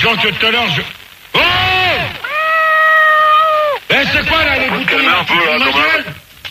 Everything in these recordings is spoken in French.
Autant que tout à l'heure, je... Oh eh, c'est quoi, là, les boutons un peu, là, quand même.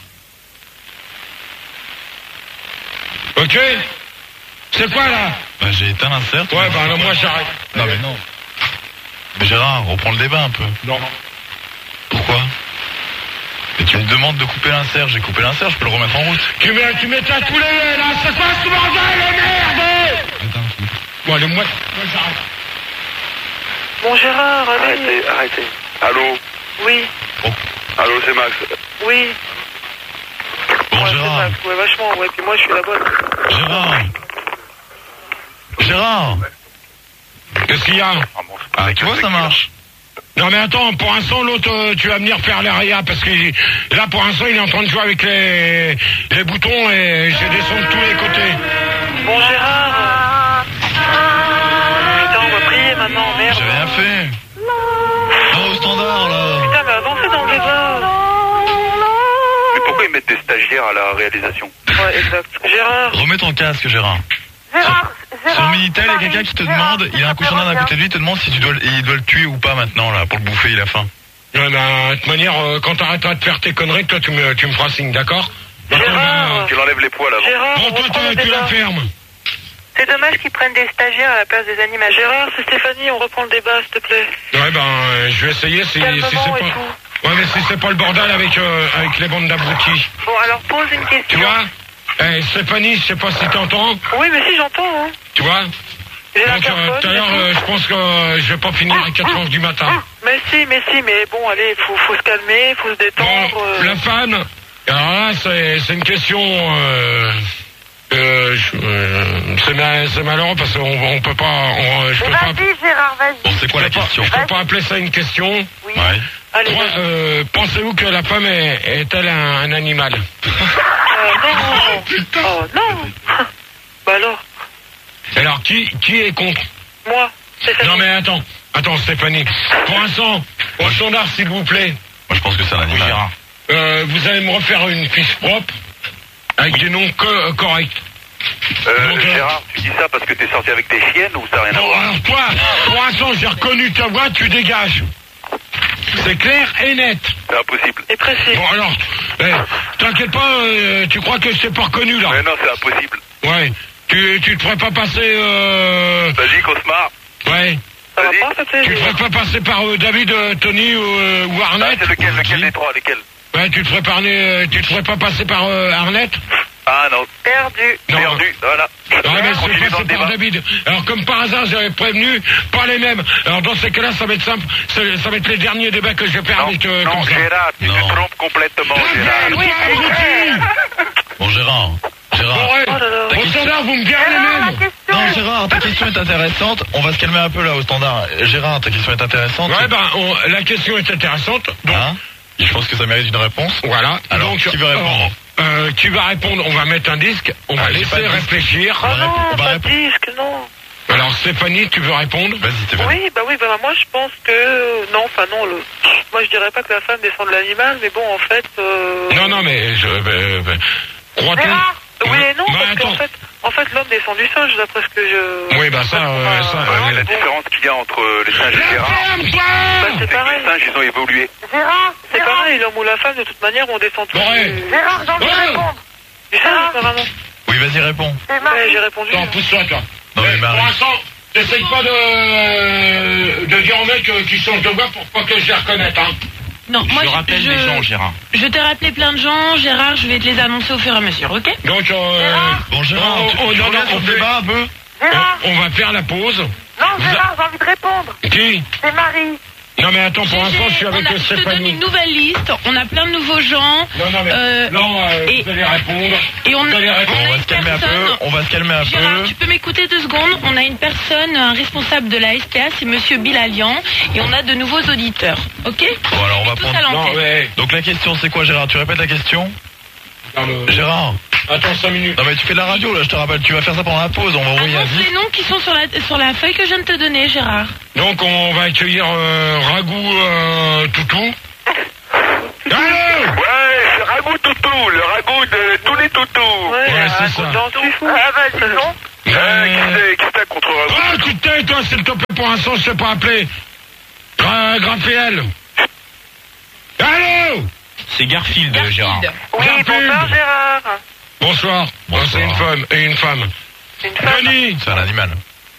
Ok. C'est quoi, là? Bah, j'ai éteint l'insert. Ouais, bah, alors, moi, j'arrête. Non, mais non. Mais Gérard, reprends le débat un peu. Non. Pourquoi? Et tu me demandes de couper l'insert, j'ai coupé l'insert, je peux le remettre en route. Tu m'étais coulé, là, c'est quoi ce bordel, merde? Bon, allez, moi j'arrête. Bon, Gérard, allez. Arrêtez. Allô? Oui. Oh. Allô, c'est Max. Oui. Bon, Ouais, Gérard. c'est Max, ouais, vachement, ouais, puis moi, je suis la bonne. Gérard. Gérard. Qu'est-ce qu'il y a? Ah, tu vois, ça marche. Non, mais attends, pour l'instant, l'autre, tu vas venir faire l'aria, parce que là, pour l'instant, il est en train de jouer avec les boutons et je descends de tous les côtés. Bon, Gérard. Putain, on va prier maintenant, merde. J'ai rien fait. Non, au standard, là. Putain, mais avancez dans le débat. Mais pourquoi ils mettent des stagiaires à la réalisation? Ouais, exact. Gérard. Remets ton casque, Gérard. Sur le Minitel, il y a quelqu'un qui te demande, il a un cochon d'Inde à côté de lui, il te demande si il doit le tuer ou pas maintenant, là, pour le bouffer, il a faim. Ouais, bah, de toute manière, quand t'arrêteras de faire tes conneries, toi, tu me feras signe, d'accord? Gérard. Tu l'enlèves les poils avant. Gérard, Bon, on toi, reprend le tu la débat. fermes. C'est dommage qu'ils prennent des stagiaires à la place des animateurs. Gérard, c'est Stéphanie, on reprend le débat, s'il te plaît. Ouais, ben, je vais essayer si c'est Calmement pas... et tout. Ouais, mais si c'est pas le bordel avec les bandes d'abrutis. Bon, alors pose une question. Tu vois? Stéphanie, je sais pas si t'entends. Oui, mais si, j'entends, hein. Tu vois? J'ai la Donc, tout à personne. l'heure, je pense que je vais pas finir à 4h du matin. Mais si, mais bon, allez, faut se calmer, faut se détendre. Bon, la femme, alors là, c'est une question... c'est malheureux parce qu'on peut pas... je peux pas... Vas-y, Gérard, vas-y. Bon, c'est quoi la question? Je peux pas appeler ça une question. Oui. Ouais. Allez, Moi, vas-y. pensez-vous que la femme est-elle un animal? Non. Oh, non. Bah alors, Alors, qui est contre? moi, Stéphanie. Non mais attends Stéphanie. Pour l'instant, au standard s'il vous plaît. Moi, je pense que c'est un animal. Vous allez me refaire une fiche propre avec des noms corrects. Donc, Gérard, tu dis ça parce que t'es sorti avec des chiennes ou ça n'a rien à Bon, voir? alors toi, pour l'instant j'ai reconnu ta voix, tu dégages. C'est clair et net. C'est impossible. Et précis. Bon alors, t'inquiète pas, tu crois que je t'ai pas reconnu là? Mais non, c'est impossible. Ouais. Tu te ferais pas passer Vas-y, Cosmar. Ouais. Ça va vas-y. pas, ça te Tu te ferais pas passer par David, Tony ou Ah, Arnett? c'est lequel des trois, lesquels? Ouais, tu te ferais pas passer par Arnett? Ah non, Perdu. Non. perdu, voilà. Ouais, mais Continue c'est dans passé le par débat. David. Alors comme par hasard, j'avais prévenu, pas les mêmes. Alors dans ces cas-là, ça va être simple. Ça va être les derniers débats que je vais faire Non, avec non, comme ça. Gérard, tu Non. te trompes complètement, Gérard. Oui, Bon, Gérard. Bon, ouais. Oh là là. Au standard, vous me direz les Gérard, la mêmes. question. Non, Gérard, ta question est intéressante. On va se calmer un peu là au standard. Gérard, ta question est intéressante. Ouais, ben, la question est intéressante. Donc, Hein? Je pense que ça mérite une réponse. voilà. Alors, Donc, qui veut répondre? qui va répondre? On va mettre un disque. On va j'ai laisser pas de disque. réfléchir. Oh va non, on va pas de répondre. disque, non. Alors, Stéphanie, tu veux répondre? Vas-y, Stéphanie. Oui, bah moi je pense que... Non, enfin non, moi je dirais pas que la femme descend de l'animal, mais bon, en fait... Non, mais crois-tu? Gérard. Oui et non, Bah, parce qu'en attends. fait, l'homme descend du singe, d'après ce que je... Oui, bah ça, Ouais, la différence qu'il y a entre les singes et Gérard, Bah, c'est c'est que pareil. les singes, ils ont évolué. Gérard, C'est pareil, l'homme ou la femme, de toute manière, on descend tous Ouais. Gérard, j'ai envie de Ouais. répondre. du singe, apparemment. Oui, vas-y, réponds. C'est Ouais, Marie. j'ai répondu. Attends, pousse-toi, toi. Non, mais Pour Marie. l'instant, t'essayes pas de dire au mec qui change de voix pour pas que je les reconnaisse, hein. Non, moi Gérard. je t'ai rappelé plein de gens, Gérard, je vais te les annoncer au fur et à mesure, ok? Donc, Bon, Gérard, tu non, reviens sur le fait- débat un peu? Gérard. on va faire la pause. Non, Gérard, j'ai envie de répondre. Qui? C'est Marie. Non, mais attends, pour l'instant, je suis avec Je te donne Stéphanie. une nouvelle liste, on a plein de nouveaux gens. Non, mais non, et- vous allez répondre. Et on Vous allez a répondre. On va se calmer un peu. On va se calmer un Gérard, peu. tu peux m'écouter 2 secondes? On a une personne, un responsable de la SPA, c'est Monsieur Bilalian, et on a de nouveaux auditeurs, ok? Bon, alors on va Tous prendre. à Non, l'antenne. mais... Donc la question c'est quoi, Gérard? Tu répètes la question? Gérard. Attends 5 minutes. Non mais tu fais de la radio là, je te rappelle, tu vas faire ça pendant la pause, on va envoyer un Annonce les disque. noms qui sont sur la feuille que je viens de te donner, Gérard. Donc, on va accueillir Ragou Toutou. Allô? Ouais, c'est Ragout Toutou, le ragout de tous les toutous. Ouais, Ouais, c'est ça. j'en suis fou. Ah, vas-y, non. Qui c'est contre Ragout? Ah, tu t'es et toi, s'il te plaît, pour l'instant, je t'ai pas appelé. Graphiel. Allô? C'est Garfield, Gérard. Oui, bonsoir Gérard. Bonsoir. C'est une femme. Une femme. Denis. C'est un animal.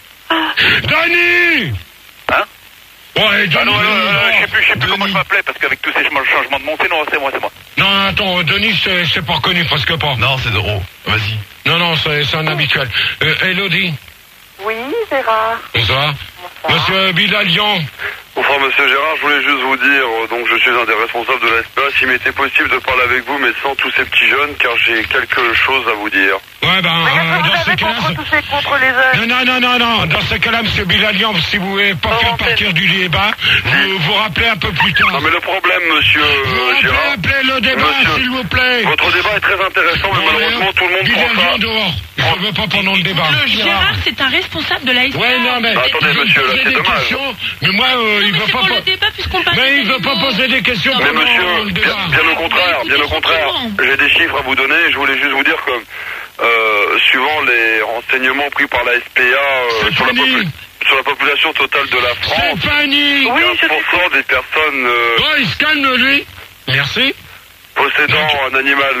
Denis. Hein? Ouais, Denis. Je sais plus comment je m'appelais parce qu'avec tous ces changements de montée, non, c'est moi. Non, attends, Denis, c'est pas reconnu, presque pas. Non, c'est Doro. Vas-y. Non, c'est un habituel. Elodie. Oui, Gérard. Bonsoir. Monsieur Bilalian. Enfin, monsieur Gérard, je voulais juste vous dire, donc je suis un des responsables de la SPA, s'il m'était possible de parler avec vous, mais sans tous ces petits jeunes, car j'ai quelque chose à vous dire. Ouais, Mais dans ces cas-là... contre les jeunes. Non. Dans ces cas-là, monsieur Bilalian, si vous voulez pas faire partir du débat, vous rappelez un peu plus tard. Non, mais le problème, monsieur Gérard... Appelez le débat, Monsieur, s'il vous plaît. Votre débat est très intéressant, mais malheureusement, tout le monde prend Bilalian ça. dehors. Je veux pas pendant le débat. Gérard, c'est un responsable de la SPA. Ouais, non, mais... Attendez, monsieur, là, c'est dommage. Questions, mais moi, il veut c'est pas... pour le débat puisqu'on parle Mais des il veut pas animaux. poser des questions Mais pendant monsieur, le débat. bien au contraire, j'ai des chiffres à vous donner, je voulais juste vous dire que, suivant les renseignements pris par la SPA sur la population totale de la France, Stéphanie. 15% des personnes Oh, il se calme, lui. Merci. possédant un animal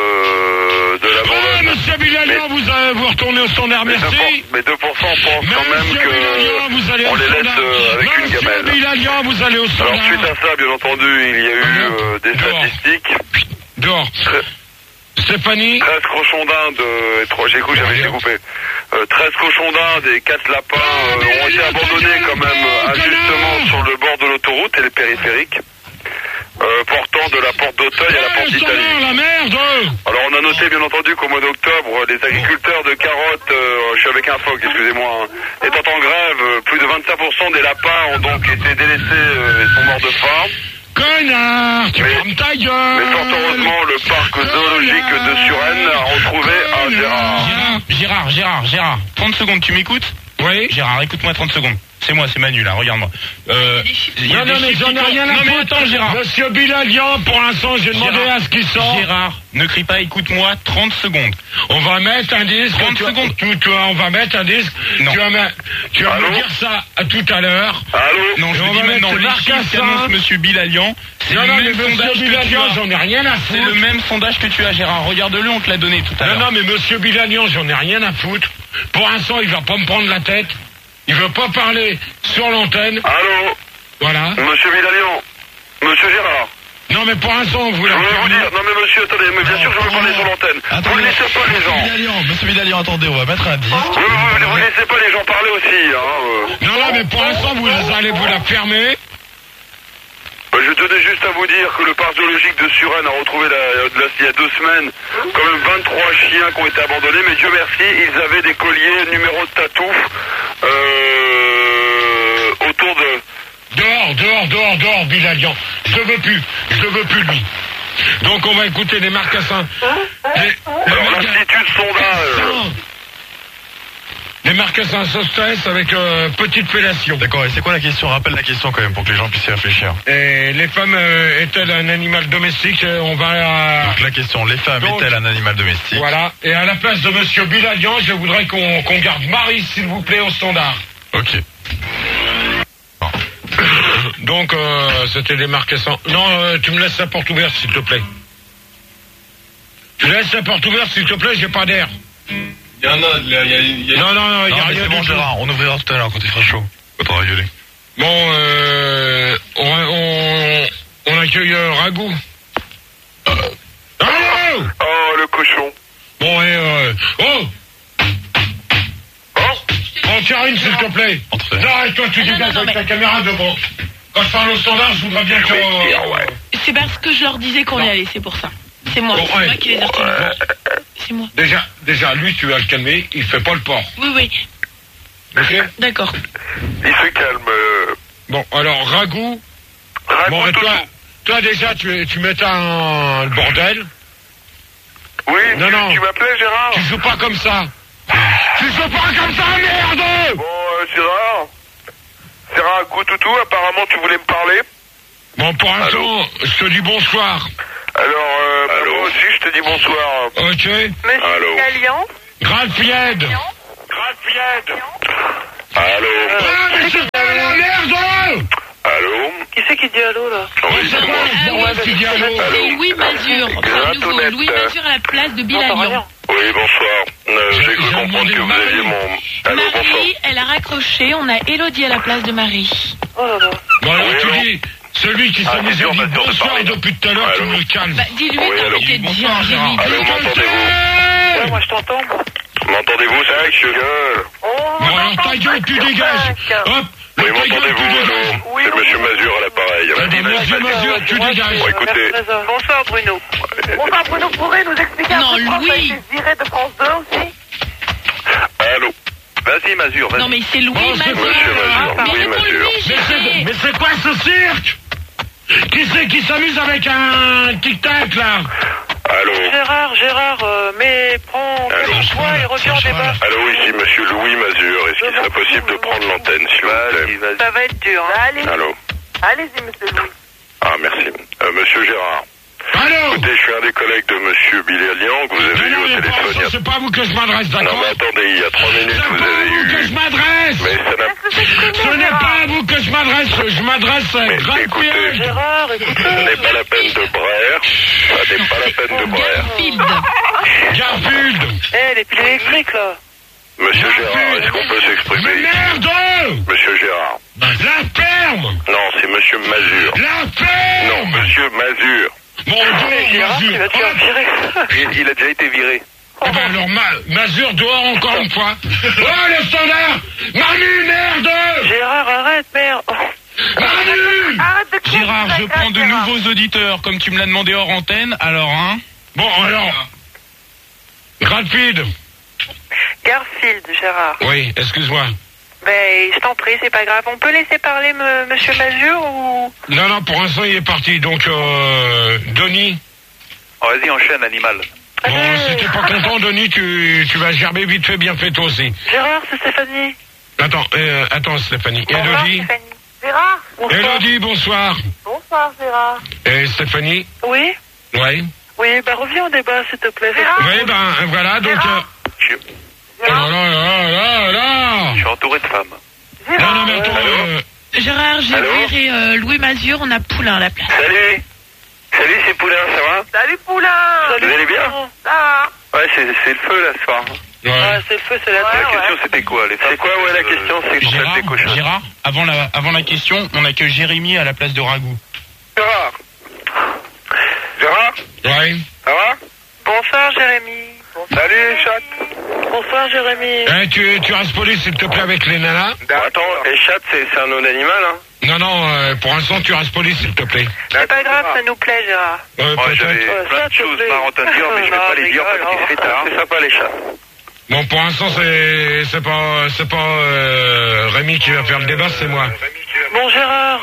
de la Ouais, monsieur Bilalian, vous retournez au standard, merci. Mais 2% pensent quand même que on les laisse avec une gamelle. Monsieur Bilalian, vous allez au standard. Alors suite à ça, bien entendu, il y a eu des statistiques. Dehors. Stéphanie. 13 cochons d'Inde, j'ai coupé. 13 cochons d'Inde et 4 lapins ont été abandonnés quand même injustement sur le bord de l'autoroute et les périphériques, portant de la porte d'Auteuil à la porte d'Italie. La merde. Alors on a noté bien entendu qu'au mois d'octobre, les agriculteurs de carottes, je suis avec un phoque, excusez-moi, étant en grève, plus de 25% des lapins ont donc été délaissés et sont morts de faim. Connard, tu fermes ta gueule. Mais fort heureusement, le parc zoologique de Suresnes a retrouvé un Gérard. Gérard. 30 secondes, tu m'écoutes? Oui. Gérard, écoute-moi 30 secondes. C'est moi, c'est Manu là, regarde-moi. Non, mais j'en ai rien à foutre. Non, mais attends, Gérard. Monsieur Bilalian, pour l'instant, j'ai demandé à ce qu'il sorte. Gérard, ne crie pas, écoute-moi 30 secondes. On va mettre un disque. 30 secondes. On va mettre un disque. Non. Tu vas me dire ça à tout à l'heure. Allô? Non, je on te dis va maintenant, mettre les Marc chiffres qu'annonce monsieur Bilalian, c'est Non, le mais même sondage monsieur que tu Bilalian, as. j'en ai rien à C'est foutre. le même sondage que tu as, Gérard. Regarde-le, on te l'a donné tout à l'heure. Non, mais monsieur Bilalian, j'en ai rien à foutre. Pour l'instant, il va pas me prendre la tête. Il veut pas parler sur l'antenne. Allô? Voilà. Monsieur Bilalian. Monsieur Gérard. Non, mais pour l'instant, vous Je la voulais vous dire, non mais monsieur, attendez, mais bien sûr je veux parler sur l'antenne. Vous ne laissez pas les gens. Monsieur Bilalian, attendez, on va mettre un disque. Vous ne laissez pas les gens parler aussi, Non, mais pour l'instant, vous allez vous la fermer. Je tenais juste à vous dire que le parc zoologique de Suresnes a retrouvé il y a 2 semaines quand même 23 chiens qui ont été abandonnés, mais Dieu merci, ils avaient des colliers numéro de tatouf autour de... Dehors, Bilalian. Je veux plus, lui. Donc, on va écouter les marcassins. Alors l'Institut sondage... Les marcassins Sostès avec petite fellation. D'accord, et c'est quoi la question? Rappelle la question quand même pour que les gens puissent y réfléchir. Et les femmes est-elles un animal domestique? On va... Donc la question, les femmes est-elles un animal domestique? Voilà, et à la place de monsieur Bilalian, je voudrais qu'on garde Marie, s'il vous plaît, au standard. Ok. Donc, c'était des marcassins. Non, tu me laisses la porte ouverte, s'il te plaît. Tu laisses la porte ouverte, s'il te plaît, j'ai pas d'air. Il y en a, Non, il y a rien c'est bon, du tout. Gérard, on ouvrira tout à l'heure quand il fera chaud. Quand on va gueuler. Bon, on accueille Ragout. Allô? Oh, le cochon. Bon, Oh, Karine, s'il te plaît. Non, arrête-toi, tu dégages avec ta caméra devant. Quand je parle au standard, je voudrais bien que... C'est parce que je leur disais qu'on y allait, c'est pour ça. C'est moi, Bon, c'est moi qui les ai retenus. C'est moi. Déjà, lui, tu vas le calmer, il fait pas le port. Oui. Ok? D'accord. Il se calme. Bon, alors, Ragout. Bon, et toi, déjà, tu mets le bordel. Oui, Non. tu m'appelais Gérard? Tu joues pas comme ça. Tu joues pas comme ça, merde! Bon, Gérard, Goutoutou, apparemment tu voulais me parler. Bon, pour l'instant, je te dis bonsoir. Alors, moi aussi je te dis bonsoir. Ok? Monsieur Bilalian. Gralfied. Allô. Mais c'est pas la merde. Allô. Qui c'est qui dit allô, là? Oui, c'est moi. Qui dit allô? C'est Louis Mazur. À nouveau, Louis Mazur à la place de Bilalian. Oui, bonsoir. J'ai cru comprendre que vous aviez mon... Allô, bonsoir. Marie, elle a raccroché. On a Élodie à la place de Marie. Oh là là. Bon, alors tu dis, celui qui s'amuse à dire bonsoir depuis tout à l'heure, tu me calmes. Bah, dis-lui d'arrêter de dire. Allô, m'entendez-vous? Ouais, moi je t'entends. M'entendez-vous, c'est vrai que je gueule. Bon, alors ta gueule, tu dégages. Hop. Oui, m'entendez-vous? Allô. C'est monsieur Mazur à l'appareil. Monsieur Mazur, tu dégages. Bon, écoutez. Bonsoir, Bruno. Bonsoir Bruno, pourrez nous expliquer Non, un peu pourquoi Louis. ça a été viré de France 2 aussi? Allô. Vas-y, Mazur, vas-y. Non, mais c'est Louis Bon, c'est Mazur. Monsieur Mazur, Mais Louis Mazur. réponds-lui, Mais c'est quoi ce cirque? Qui c'est qui s'amuse avec un tic-tac, là? Allô. Gérard, mais prends toi et reviens au débat. Allô, ici monsieur Louis Mazur. Est-ce qu'il serait possible de prendre l'antenne, s'il vous plaît? Ça va être dur, hein. Allez, Allô. allez-y monsieur Louis. Ah, merci. Monsieur Gérard. Allô? Écoutez, je suis un des collègues de monsieur Bilalian que vous avez eu au téléphone. C'est pas à vous que je m'adresse, Non, d'accord? mais attendez, il y a 3 minutes, C'est vous pas à avez vous que eu... je m'adresse! Mais ça n'a... Ce n'est pas à vous que je m'adresse à Mais Grandfield. écoutez, Gérard, écoute. ce n'est pas la peine de braire. Ça n'est pas la peine de braire. Garfield. Garfield! Les piles électriques, là. Monsieur Gérard, est-ce qu'on peut Mais s'exprimer? merde! Monsieur Gérard. La ferme! Non, c'est monsieur Mazur. La ferme! Non, monsieur Mazur. Mon Gérard, Dieu, tu vas te faire virer. Il a déjà été viré. Eh ben alors, Mazur dehors encore une fois. Oh, le standard! Manu, merde! Gérard, arrête, merde. Oh. Manu! Arrête de crier, Gérard, c'est je grave, prends de Gérard. nouveaux auditeurs, comme tu me l'as demandé hors antenne, alors, hein. Bon, alors. Gradfield. Garfield, Gérard. Oui, excuse-moi. Ben, je t'en prie, c'est pas grave. On peut laisser parler monsieur Mazur ou... Non, non, pour l'instant, il est parti. Donc, Denis. Oh, vas-y, enchaîne, animal. Bon, si t'es pas content, Denis, tu vas gerber vite fait, bien fait, toi aussi. Gérard, c'est Stéphanie. Attends, Stéphanie. Bonsoir, Élodie. Stéphanie. Gérard? Bonsoir. Élodie, bonsoir. Bonsoir Gérard. Et Stéphanie? Oui? Oui. Oui, ben reviens au débat, s'il te plaît. Gérard? Oui, ben, voilà, donc... Oh là là là là! Je suis entouré de femmes. Non, non, mais attends, Gérard, j'ai Allô viré Louis Mazur. On a Poulain à la place. Salut. Salut, c'est Poulain, ça va? Salut Poulain. Vous allez bien? Ça va? Ouais, c'est le feu, là, ce soir. ouais. Ah, c'est le feu, c'est la La terre. question, c'était quoi? C'est quoi, ouais, la question? C'est qu'on fait des cochons. Gérard, avant la question, on a que Jérémy à la place de Ragout. Gérard. Gérard? Ouais. Ça va? Bonsoir, Jérémy. Salut, chat. Bonsoir, Jérémy. Tu restes poli, s'il te plaît, avec les nanas? Attends, les chats, c'est un nom d'animal, hein? Non, non, pour l'instant, tu restes poli, s'il te plaît. C'est pas grave, ça nous plaît, Gérard. J'avais Peut-être. plein de choses marrantes à dire, mais je vais pas les dire parce qu'il se fait tard. C'est sympa, les chats. Bon, pour l'instant, c'est pas Rémi qui va faire le débat, c'est moi. Bon, Gérard.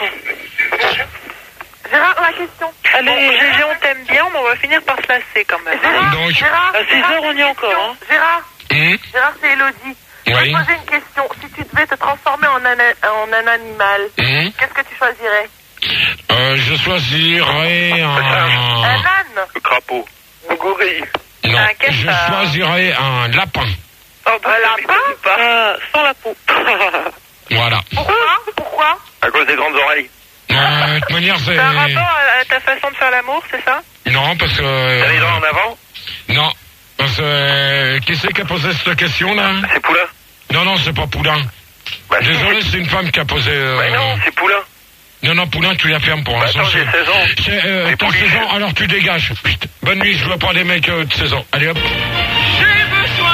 Gérard, la question. Allez, GG, on t'aime bien, mais on va finir par se lasser quand même. Gérard, Donc- Gérard, À 6 heures, on y est encore, hein. Gérard, Hum? Gérard, c'est Élodie. Je Oui. vais te poser une question. Si tu devais te transformer en un animal, Hum? qu'est-ce que tu choisirais? Je choisirais Un un... âne? Le crapaud. Le gorille. Non, Un je cafard. choisirais un lapin. Oh, bah, Un lapin? sans la peau. Voilà. Pourquoi? À cause des grandes oreilles. De toute manière, c'est... T'as un rapport à ta façon de faire l'amour, c'est ça? Non, parce que... T'as les dents en avant? Non, parce que... Qui c'est qui a posé cette question, là? C'est Poulain. Non, non, c'est pas Poulain. Bah, Désolé, c'est une femme qui a posé... Bah non, c'est Poulain. Non, non, Poulain, tu la fermes pour Bah l'instant. attends, j'ai 16 ans. T'as 16 ans, alors tu dégages. Putain, bonne nuit, je veux pas des mecs de 16 ans. Allez, hop. J'ai besoin.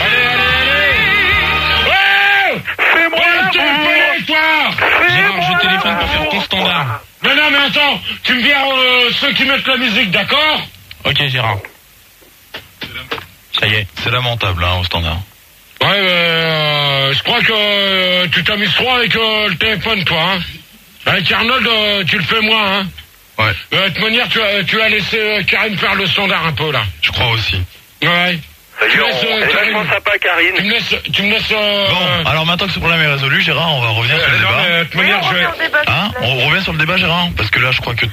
Ouais! Fais-moi toi! Gérard, je téléphone pour faire ton standard. Non, non, mais attends, tu me viens ceux qui mettent la musique, d'accord? Ok, Gérard. Ça y est, c'est lamentable, hein, au standard. Ouais, je crois que tu t'amuses trop avec le téléphone, toi, hein. Avec Arnold, tu le fais moins, hein. Ouais, De toute manière, tu as laissé Karine faire le standard un peu, là. je crois aussi. Ouais. Ça y Tu est, laisses, elle est Karine. vachement sympa, Karine. Tu me laisses... Bon, alors maintenant que ce problème est résolu, Gérard, on va revenir sur le non, débat. mais de toute manière, je vais... Hein? On revient sur le débat, Gérard? Parce que là, je crois que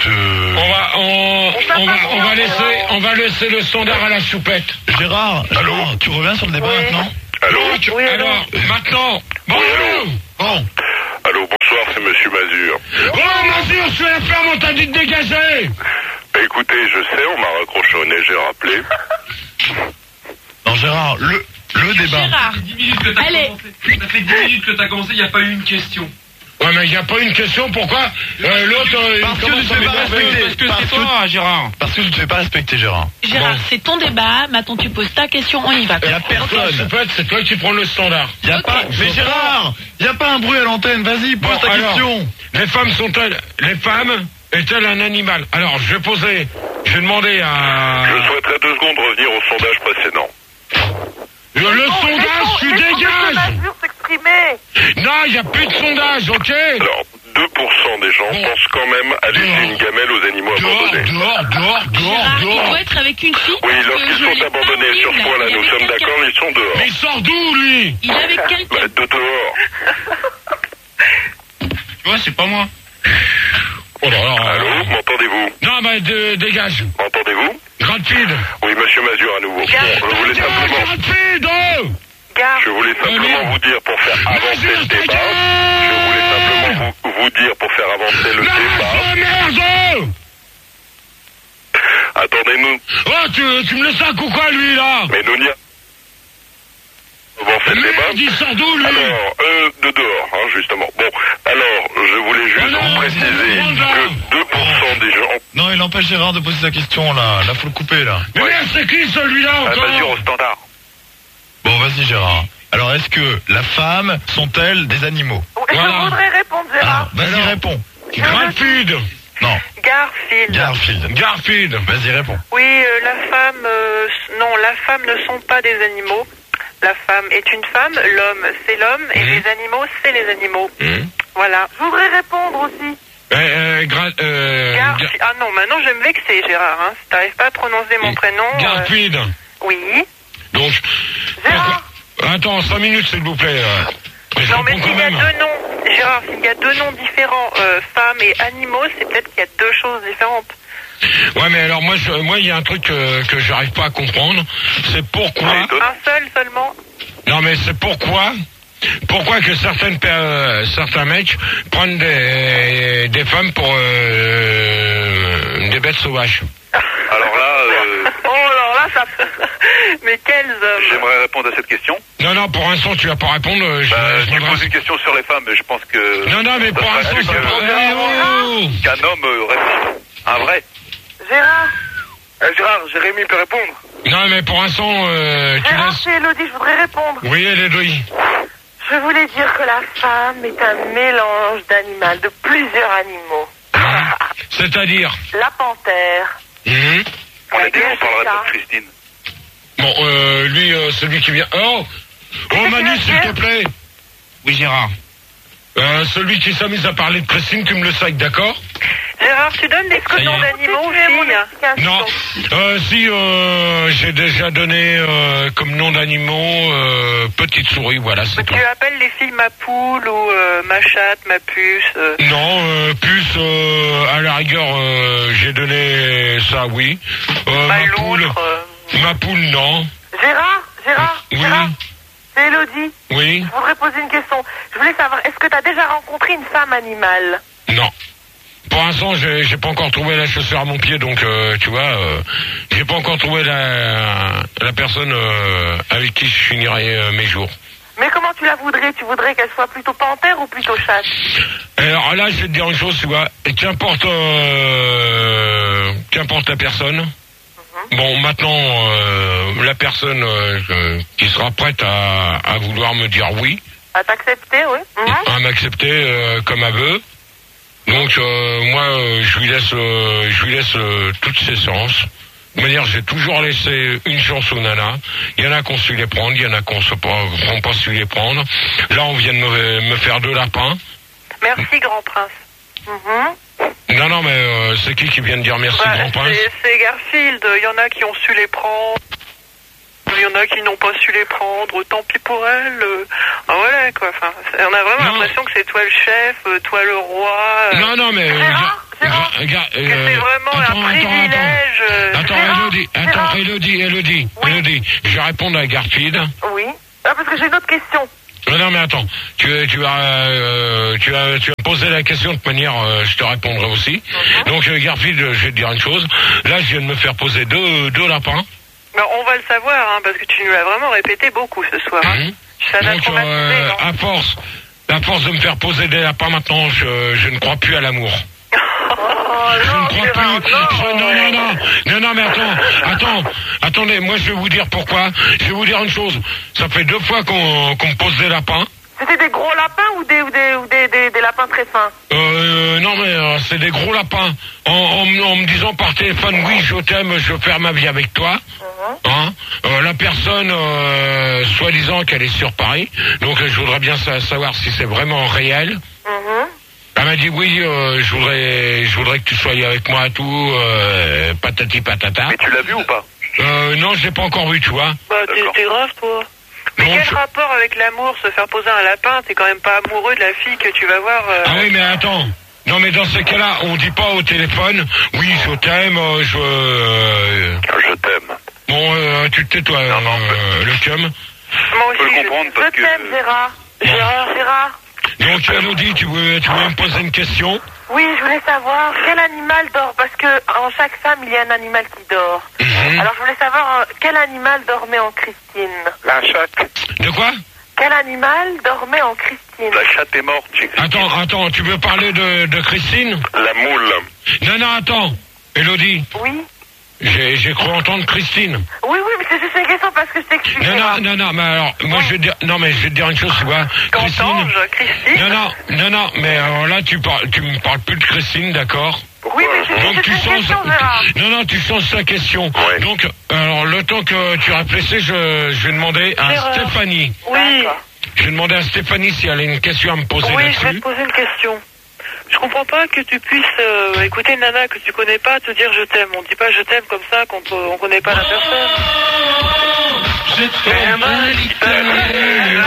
On va laisser le standard à la soupette. Gérard, tu reviens sur le débat maintenant? Allô? Oui, allô. Alors, maintenant. Bonjour. Bon. Allô, bonsoir, c'est Monsieur Mazur. Oh, Mazur, je suis à la ferme, on t'a dit de dégager. Écoutez, je sais, on m'a raccroché au nez, j'ai rappelé. Non, Gérard, le débat. Gérard, 10 minutes que t'as allez. commencé. Ça fait 10 minutes que t'as commencé, il n'y a pas eu une question. Ouais, mais il n'y a pas une question, pourquoi l'autre, il Parce que commence tu à te fais pas m'énerver. respecter. Parce que c'est toi, Gérard. Parce que tu te fais pas respecter, Gérard. Gérard, Bon. c'est ton débat. Maintenant, tu poses ta question. On y va. Il y a En personne. fait, c'est toi qui prends le standard. Il y a pas. Mais Gérard, il y a pas un bruit à l'antenne. Vas-y, pose ta alors, question. Les femmes est-elle un animal? Alors, je vais demander à... Je souhaiterais 2 secondes revenir au sondage précédent. Le sondage, tu dégages. Mazur s'exprimer. Non, il n'y a plus de sondage, ok? Alors, 2% des gens Bon. pensent quand même à laisser une gamelle aux animaux abandonnés. Gérard, il doit être avec une fille. Oui, parce que lorsqu'ils je sont l'ai pas abandonnés vu, sur ce là. point-là, Il est nous avec sommes quelqu'un. d'accord, ils sont dehors. Mais il sort d'où, lui? Il est avec quelqu'un. Bah, de dehors. Tu vois, c'est pas moi. Oh là là. Allô, m'entendez-vous? Non, mais dégage. M'entendez-vous? Rapide. Oui, Monsieur Mazur à nouveau. Bon, je voulais simplement... Rapide. Je voulais simplement vous dire pour faire avancer le débat. Je voulais simplement vous dire pour faire avancer le débat. Merde. Attendez-nous. Oh, tu me le sacs ou quoi, lui, là? Mais nous n'y a... avancer le Merde, débat. il sort d'où, lui? Alors, de dehors, hein, justement. Bon, alors, je voulais juste vous préciser que 2% des gens... Non, il empêche Gérard de poser sa question, là. Là, faut le couper, là. Mais merde, c'est qui, celui-là, encore? standard. Bon, vas-y, Gérard. Alors, est-ce que la femme sont-elles des animaux? Je Voilà. voudrais répondre, Ah, Gérard. vas-y, réponds. Garfield. Non, Garfield. Garfield. Garfield. Vas-y, réponds. Oui, la femme... non, la femme ne sont pas des animaux. La femme est une femme, l'homme c'est l'homme, et les animaux c'est les animaux. Voilà. Je voudrais répondre aussi. Ah non, maintenant je vais me vexer, Gérard. Hein. Si t'arrives pas à prononcer mon prénom... Garfield. Oui. Donc... Gérard. Attends, 5 minutes, s'il vous plaît. Je Non, mais réponds s'il quand y a même. 2 noms, Gérard, s'il y a 2 noms différents, femmes et animaux, c'est peut-être qu'il y a 2 choses différentes. Ouais, mais alors moi, il y a un truc que j'arrive pas à comprendre. C'est pourquoi... Un seul seulement. Non, mais c'est pourquoi que certains mecs prennent des femmes pour des bêtes sauvages. Alors là, Oh, alors là, ça... Mais quels hommes. j'aimerais répondre à cette question. Non, pour l'instant, tu vas pas répondre. Je lui pose une question sur les femmes, mais je pense que... Non, mais pour l'instant, c'est pas... qu'un homme répond. Un vrai. Gérard. Gérard, Jérémy peut répondre. Non, mais pour l'instant, tu Gérard, laisses... c'est Elodie, je voudrais répondre. Oui, Elodie. Je voulais dire que la femme est un mélange d'animal, de plusieurs animaux. C'est-à-dire... La panthère. On a dit bien, qu'on parlerait c'est ça. de Christine. Bon, lui, celui qui vient... Oh Manu, s'il te plaît. Oui, Gérard. Celui qui s'amuse à parler de Christine, tu me le sacs, d'accord? Gérard, tu donnes des noms d'animaux aux filles? Non. Si, j'ai déjà donné comme nom d'animaux petite souris, voilà, c'est tout. Tu appelles les filles ma poule ou ma chatte, ma puce Non, puce, à la rigueur, j'ai donné ça, oui. ma poule, loutre ma poule, non. Gérard, Oui. c'est Elodie. Oui. Je voudrais poser une question. Je voulais savoir, est-ce que tu as déjà rencontré une femme animale? Non. Pour l'instant, j'ai pas encore trouvé la chaussure à mon pied, donc tu vois, j'ai pas encore trouvé la personne avec qui je finirai mes jours. Mais comment tu la voudrais? Tu voudrais qu'elle soit plutôt panthère ou plutôt chatte? Alors là, je vais te dire une chose, tu vois, qu'importe la personne. Bon, maintenant, la personne qui sera prête à vouloir me dire oui, À t'accepter, oui. à m'accepter comme elle veut. Donc moi, je lui laisse toutes ses chances. De manière, j'ai toujours laissé une chance aux nanas. Il y en a qu'on su les prendre, il y en a qu'on ne pas su les prendre. Là, on vient de me faire 2 lapins. Merci, grand prince. Non, mais c'est qui vient de dire merci, grand prince? C'est Garfield. Il y en a qui ont su les prendre. Il y en a qui n'ont pas su les prendre. Tant pis pour elle. Voilà, quoi. Enfin, on a vraiment l'impression que c'est toi le chef, toi le roi. Non, mais... Gérard, que c'est vraiment un privilège. Attends, Elodie, je vais répondre à Garfield. Oui. Ah, parce que j'ai une autre question. Non, mais attends, tu vas poser la question de manière, je te répondrai aussi. Donc, Garfield, je vais te dire une chose. Là, je viens de me faire poser deux lapins. Ben, on va le savoir, hein, parce que tu nous l'as vraiment répété beaucoup ce soir. Hein. Ça t'a Donc, traumatisé, non? à force de me faire poser des lapins maintenant, je ne crois plus à l'amour. Non, mais attendez, moi je vais vous dire pourquoi. Je vais vous dire une chose. Ça fait 2 fois qu'on me pose des lapins. C'était des gros lapins ou des lapins très fins? Non mais c'est des gros lapins. En me disant par téléphone, oui, je t'aime, je veux faire ma vie avec toi. Hein, la personne, soi-disant qu'elle est sur Paris. Donc je voudrais bien savoir si c'est vraiment réel. Elle m'a dit oui, je voudrais que tu sois avec moi et tout, patati patata. Mais tu l'as vu ou pas? Non, je l'ai pas encore vu, tu vois. Bah, t'es grave, toi. Mais Donc, quel rapport avec l'amour, se faire poser un lapin? T'es quand même pas amoureux de la fille que tu vas voir. Ah oui, mais attends. Non, mais dans ces cas-là, on dit pas au téléphone, oui, je t'aime, Je t'aime. Bon, tu te tais, toi, le cum. Moi Je peux aussi, le comprendre Je parce que... t'aime, Gérard. Donc, Elodie, tu veux me poser une question? Oui, je voulais savoir quel animal dort, parce que en chaque femme, il y a un animal qui dort. Alors, je voulais savoir quel animal dormait en Christine. La chatte. De quoi? Quel animal dormait en Christine? La chatte est morte. Attends, tu veux parler de Christine? La moule. Non, attends. Elodie, Oui. j'ai cru entendre Christine. Oui, mais c'est juste une question parce que je t'explique. Non, mais alors, moi je vais te dire, je vais te dire une chose, tu vois. Christine. Non, mais alors là, tu me parles plus de Christine, d'accord? Oui, mais c'est Donc juste tu une changes. question, Gérard. Non, tu changes la question. Ouais. Donc, alors le temps que tu réfléchis, je vais demander à Gérard. Stéphanie. Oui. Je vais demander à Stéphanie si elle a une question à me poser Oui, je vais te là-dessus. poser une question. Je comprends pas que tu puisses écouter une nana que tu connais pas te dire je t'aime. On dit pas je t'aime comme ça quand on connaît pas la personne. Je t'aime à l'italienne.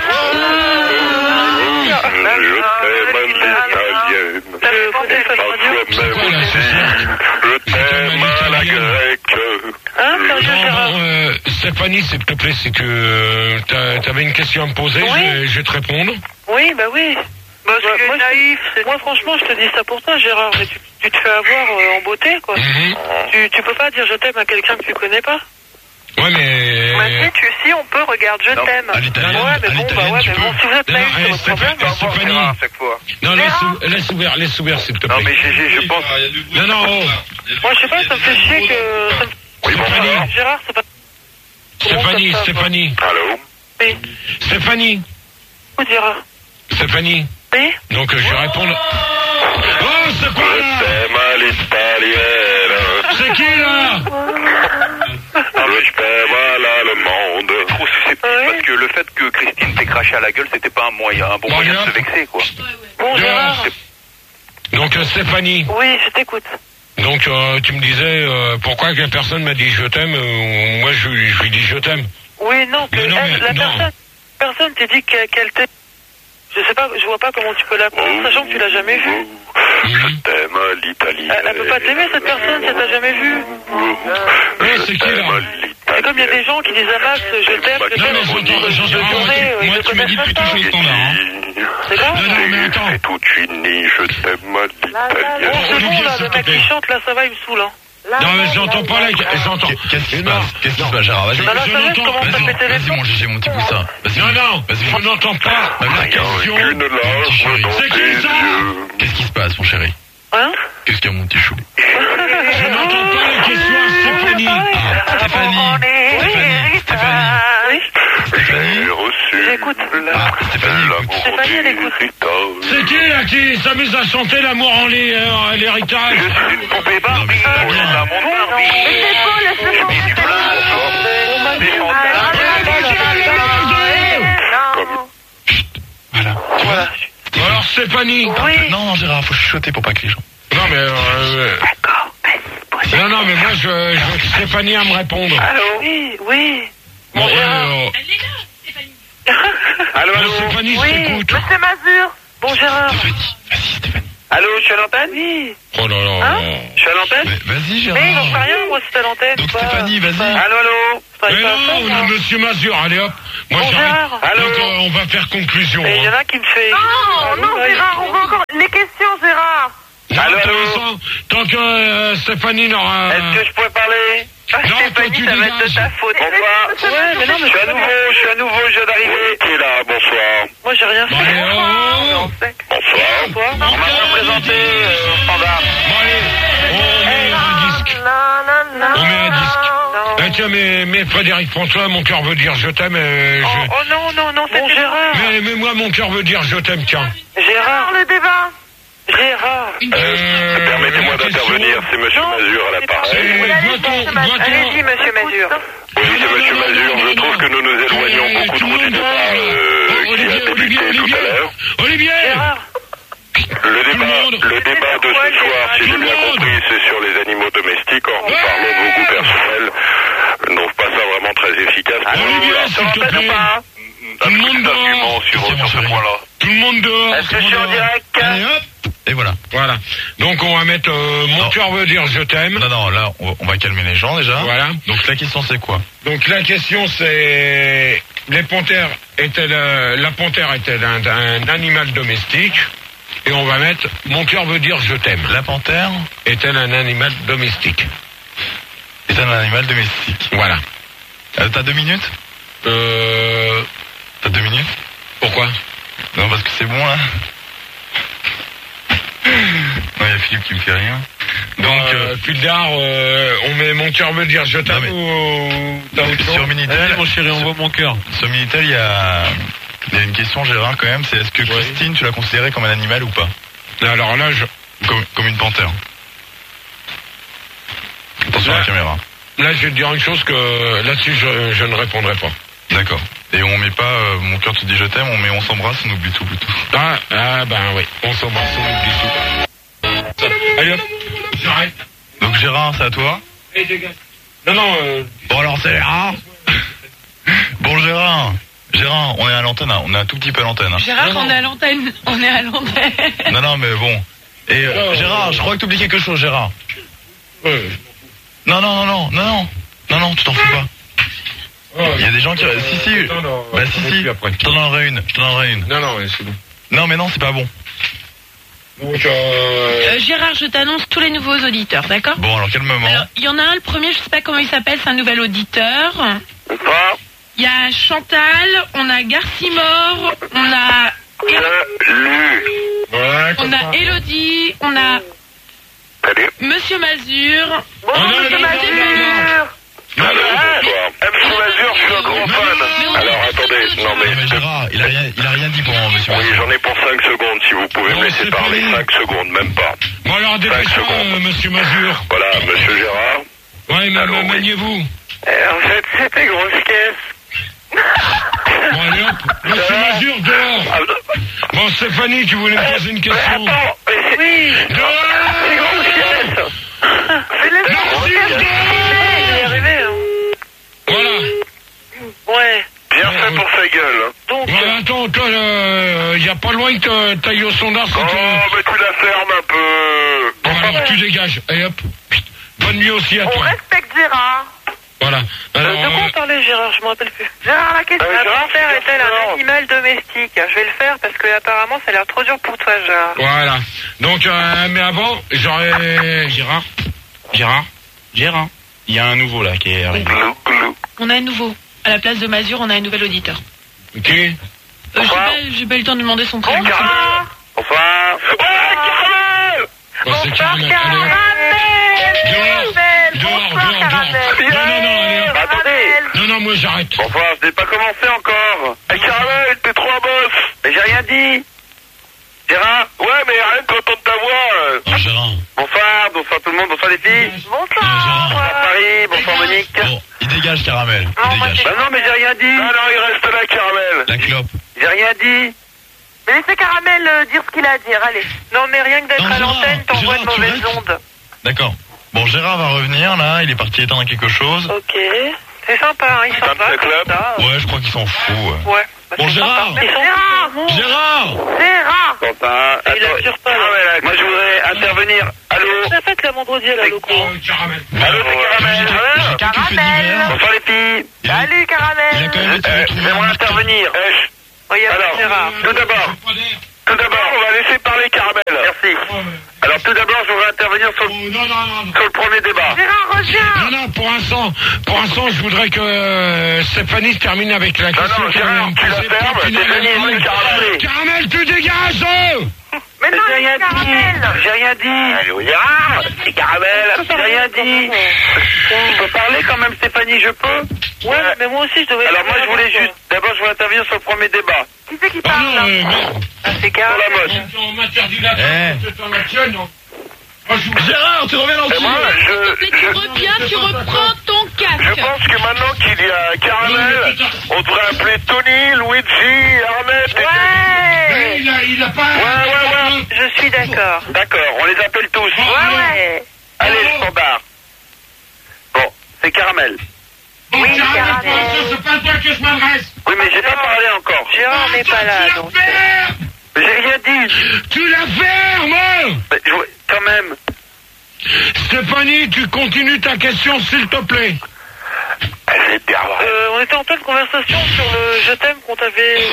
Je t'aime à la grecque. Hein, sérieux, Gérard? Stéphanie, s'il te plaît, si tu avais une question à me poser, Oui. je vais te répondre. Oui, bah oui. Bah, moi, naïf. Moi, franchement, je te dis ça pour toi, Gérard. Mais tu te fais avoir en beauté, quoi. Tu peux pas dire je t'aime à quelqu'un que tu connais pas. Ouais, mais... Bah si, on peut, regarde, je t'aime. à l'italienne, Ouais, mais bon, si vous êtes Non, naïf, c'est votre problème. Stéphanie. À chaque fois. Non, laisse ouvert, s'il te plaît. Non, mais je pense... Non, oh. Moi, je sais pas, ça me fait chier que... Stéphanie. Gérard, c'est pas... Stéphanie. Allô? Oui. Stéphanie. Où Gérard? Stéphanie. Oui. Donc, je vais répondre... Oh, c'est quoi, là? Je t'aime à l'italienne. C'est qui, là? Je t'aime à l'allemande. Trop susceptible parce que le fait que Christine t'ait craché à la gueule, c'était pas un bon moyen de se vexer, quoi. Bon, Gérard. Donc, Stéphanie. Oui, je t'écoute. Donc, tu me disais, pourquoi que la personne m'a dit je t'aime, moi je lui dis je t'aime. Oui, non, que Mais non, elle, mais non. personne t'a dit qu'elle t'aime. Je sais pas, je vois pas comment tu peux l'apprendre, sachant que tu l'as jamais vue. Je t'aime à l'italienne. Elle peut pas t'aimer, cette personne, si elle t'a jamais vue. C'est qui, là? C'est comme il y a des gens qui disent à Max, je t'aime, Non, mais j'entends, moi tu m'as dit depuis toujours le standard, hein. C'est grave. Non, mais attends. C'est toute unie, je t'aime à l'italienne. Bon, c'est bon, Olivier, là, s'il le te mec plaît. qui chante, là, ça va, il me saoule, hein. Non, mais j'entends pas, là, j'entends. Qu'est-ce qui se passe? Qu'est-ce qui se passe, Gérard? Vas-y. Bah là, ça y est, je commence à Vas-y, péter les vas-y, plombs. mon GG, mon petit poussin. Vas-y. Non, Vas-y, je n'entends pas la question. Une larme dans C'est tes qui, ça? yeux. Qu'est-ce qui se passe, mon chéri? Hein? Qu'est-ce qu'il y a, mon petit chou? Je n'entends pas la question à Stéphanie. Stéphanie. Oui. J'ai reçu J'écoute. Stéphanie, écoute. Stéphanie, elle écoute. C'est qui, là, qui s'amuse à chanter l'amour en l'héritage? Je suis une poupée Barbie. mais- Oh là là, mon Barbie. Mais c'est beau, laisse-le Et du blanc, des fantasmes. Voilà. Alors, Stéphanie. Non, Gérard, faut chuchoter pour pas que les gens. Non, mais... Non, mais moi, je veux que Stéphanie à me répondre. Allô? Oui. Bon, Allô, allô. Stéphanie, je Oui. t'écoute. Monsieur Mazur. Bon, Gérard. Stéphanie, vas-y, Stéphanie. Allô, je suis à l'antenne? Oui. Oh là là. Hein? Je suis à l'antenne? Mais vas-y, Gérard. Mais j'en sais rien, moi, c'est à l'antenne. Donc, pas- Stéphanie, vas-y. Allô, allô. Mais non, on a Monsieur Mazur, allez hop. Moi, Bon, j'arrête. Gérard. Allô. Donc, on va faire conclusion. Et il y en Hein. a qui me fait... Non, non, Gérard, on va encore... Les questions, Gérard. Non, Allô, allô. Vincent, tant que Stéphanie n'aura... Est-ce que je pourrais parler? Ah, Non, toi, Stéphanie, tu ça va être de dégages. ta faute. Bonsoir. Ouais, mais non, mais Je suis à nouveau, je viens d'arriver. Qui est là? Bonsoir. moi j'ai rien fait. Bon, allez, oh, oh. Bonsoir. On m'a pas présenté, standard. Bon, allez, on met un disque. On met un disque. Ah, tiens, mais Frédéric François, mon cœur veut dire je t'aime. Oh non, c'est Gérard. Mais moi, mon cœur veut dire je t'aime, tiens. Gérard, le débat. Gérard. Permettez-moi d'intervenir, c'est Monsieur Mazur à l'appareil. Allez-y, Monsieur Mazur. Oui, c'est Monsieur Mazur. Je trouve que nous nous éloignons beaucoup trop du débat qui a débuté tout à l'heure. Olivier. Gérard. Le débat de ce soir, si j'ai bien compris, c'est sur les animaux domestiques. Or, nous parlons de vos goûts personnels. Je ne trouve pas ça vraiment très efficace. Olivier, s'il te plaît. Tout le monde dehors. Sur ce point-là. Tout le monde dehors. Est-ce que je suis en direct? Allez, hop. Et voilà. Voilà. Donc, on va mettre mon cœur veut dire je t'aime. Non, là, on va calmer les gens déjà. Voilà. Donc la question c'est quoi? Donc, la question, c'est... La panthère est-elle un animal domestique? Et on va mettre mon cœur veut dire je t'aime. La panthère Est-elle un animal domestique? est un animal domestique. Voilà. T'as 2 minutes? T'as 2 minutes? Pourquoi? Non, parce que c'est bon là. Non, il y a Philippe qui me fait rien. Donc, Puldar, on met mon cœur veut dire je t'aime mais- ou t'as autre chose? sur Minitel, Mon chéri, envoie mon cœur. sur Minitel, il y a une question, Gérard, quand même. C'est est-ce que Christine, tu l'as considérée comme un animal ou pas? Alors là, Comme une panthère. Attention à la caméra. là, je vais te dire une chose que là-dessus, je ne répondrai pas. D'accord. Et on met pas mon cœur te dit je t'aime, on met on s'embrasse, on oublie tout plutôt. Ah ben oui, on s'embrasse, on oublie tout. Allez hop, j'arrête. Donc Gérard, c'est à toi. Allez, dégage. Non, Bon alors c'est Gérard. Bon Gérard, on est à l'antenne, hein. On est un tout petit peu à l'antenne. Hein. Gérard, on est à l'antenne. On est à l'antenne. Non mais bon. Et Gérard, je crois que tu oublies quelque chose, Gérard. Non, tu t'en fous pas. Il y a des gens qui... Si. Bah si. Je t'en donnerai une. Non, c'est bon. Non mais non, c'est pas bon. Donc, Gérard, je t'annonce tous les nouveaux auditeurs, d'accord? Bon alors quel moment? Alors, il y en a un, le premier, je sais pas comment il s'appelle, c'est un nouvel auditeur. Bonsoir. Il y a Chantal, on a Garcimore, on a... ouais, On a Elodie, on a Salut. Monsieur Mazur. Bonjour, Monsieur Mazur. Allô, bonsoir. M. Mazur, je suis un grand fan. Alors attendez, non Non mais mais... Gérard, il a rien dit pour moi, monsieur. Oui, j'en ai pour 5 secondes, si vous pouvez me laisser parler. 5 secondes, même pas. Bon alors, dépêche-toi, monsieur Mazur. Voilà, Monsieur Gérard. Ouais, mais Allô, oui. maniez-vous. En fait, c'était grosse caisse. Bon, allez hop, monsieur Mazur, dehors. Bon, Stéphanie, tu voulais me poser une question? Attends, Oui. Dehors. c'est grosse caisse. Je vais y arriver, hein. Voilà. Ouais. Bien fait pour sa gueule. Hein. Donc, Ouais, attends, toi, y a pas loin que t'ailles au sondage. Oh, mais tu la fermes un peu. Bon, alors, tu dégages. Allez hop. Bonne nuit aussi à On toi. respecte Gérard. Voilà. Alors, de quoi on parlait, Gérard? Je me rappelle plus. Gérard, la question. La panthère est-elle un animal domestique? Je vais le faire parce que apparemment ça a l'air trop dur pour toi, Gérard. voilà. Donc, mais avant, j'aurais... Gérard, il y a un nouveau là qui est arrivé. Glou, glou. On a un nouveau. À la place de Mazur, on a un nouvel auditeur. Qui? J'ai pas eu le temps de demander son prénom. Bonsoir. Bonsoir. Ouais, Caramel. Bon, c'est Caramel. Caramel. Dehors. Non, allez hop. Attendez. Non, moi j'arrête. Bonsoir, je n'ai pas commencé encore. Hey, Caramel, t'es trop un boss. Mais j'ai rien dit. Gérard? Ouais, mais rien d'entendre ta voix. Non Gérard. Bonsoir tout le monde, bonsoir les filles. Bonsoir. Bonsoir Paris, bonsoir Monique. Bon, il dégage Caramel. Il dégage. Bah non, mais j'ai rien dit. Non, il reste là, Caramel. La clope. J'ai rien dit. Mais laissez Caramel dire ce qu'il a à dire, allez. Non, mais rien que d'être Non, à Gérard, l'antenne, t'envoies de Gérard, tu mauvaises restes ondes. D'accord. Bon, Gérard va revenir là, il est parti éteindre quelque chose. Ok. C'est sympa, hein, il s'en va Club. comme ça. Ouais, je crois qu'il s'en fout. Ouais. Ouais. Bah, Bon, c'est Gérard. sympa. Ils sont Gérard. Gérard. Gérard. Quentin, Il assure pas, là. Caramel, moi je voudrais intervenir. Allô? Ça fait la vendredi à la loco. Caramel. Allô, c'est Caramel. Caramel. Bonsoir les filles. Salut, Caramel. J'aimerais intervenir. Alors, tout d'abord, on va laisser parler Caramel. Merci. Alors, tout d'abord, je voudrais intervenir sur le premier débat. Gérard, reviens. Non, pour l'instant, je voudrais que Stéphanie termine avec la question. Non, Gérard, tu la fermes, Stéphanie est venue Caramel. Caramel, tu dégages! Mais non, J'ai rien dit. J'ai rien dit. Allô, Gérard, c'est Caramel. J'ai rien dit. Je peux parler quand même, Stéphanie, je peux? Ouais, mais moi aussi, je devais... Alors, moi, je voulais juste... D'abord, je voulais intervenir sur le premier débat. Qui c'est qui parle là? C'est Sur la mode. On m'interdit la femme, c'est dans la tienne, non? Gérard, tu reviens dans le Et moi, Tu reviens, tu reprends ton je casque. pense que maintenant qu'il y a Caramel, on devrait appeler Tony, Luigi, Arnett Ouais. Il a pas... Ouais. Je suis d'accord. D'accord, on les appelle tous. Ouais. Allez, le standard. Bon, c'est Caramel. Bon, Oui, Caramel, Caramel. pour l'instant, c'est pas à toi que je m'adresse. Oui, mais j'ai pas parlé encore. Gérard n'est pas là, donc... J'ai rien dit. Tu la fermes! Mais quand même. Stéphanie, tu continues ta question, s'il te plaît. Elle est bien vraie. On était en pleine conversation sur le je t'aime qu'on t'a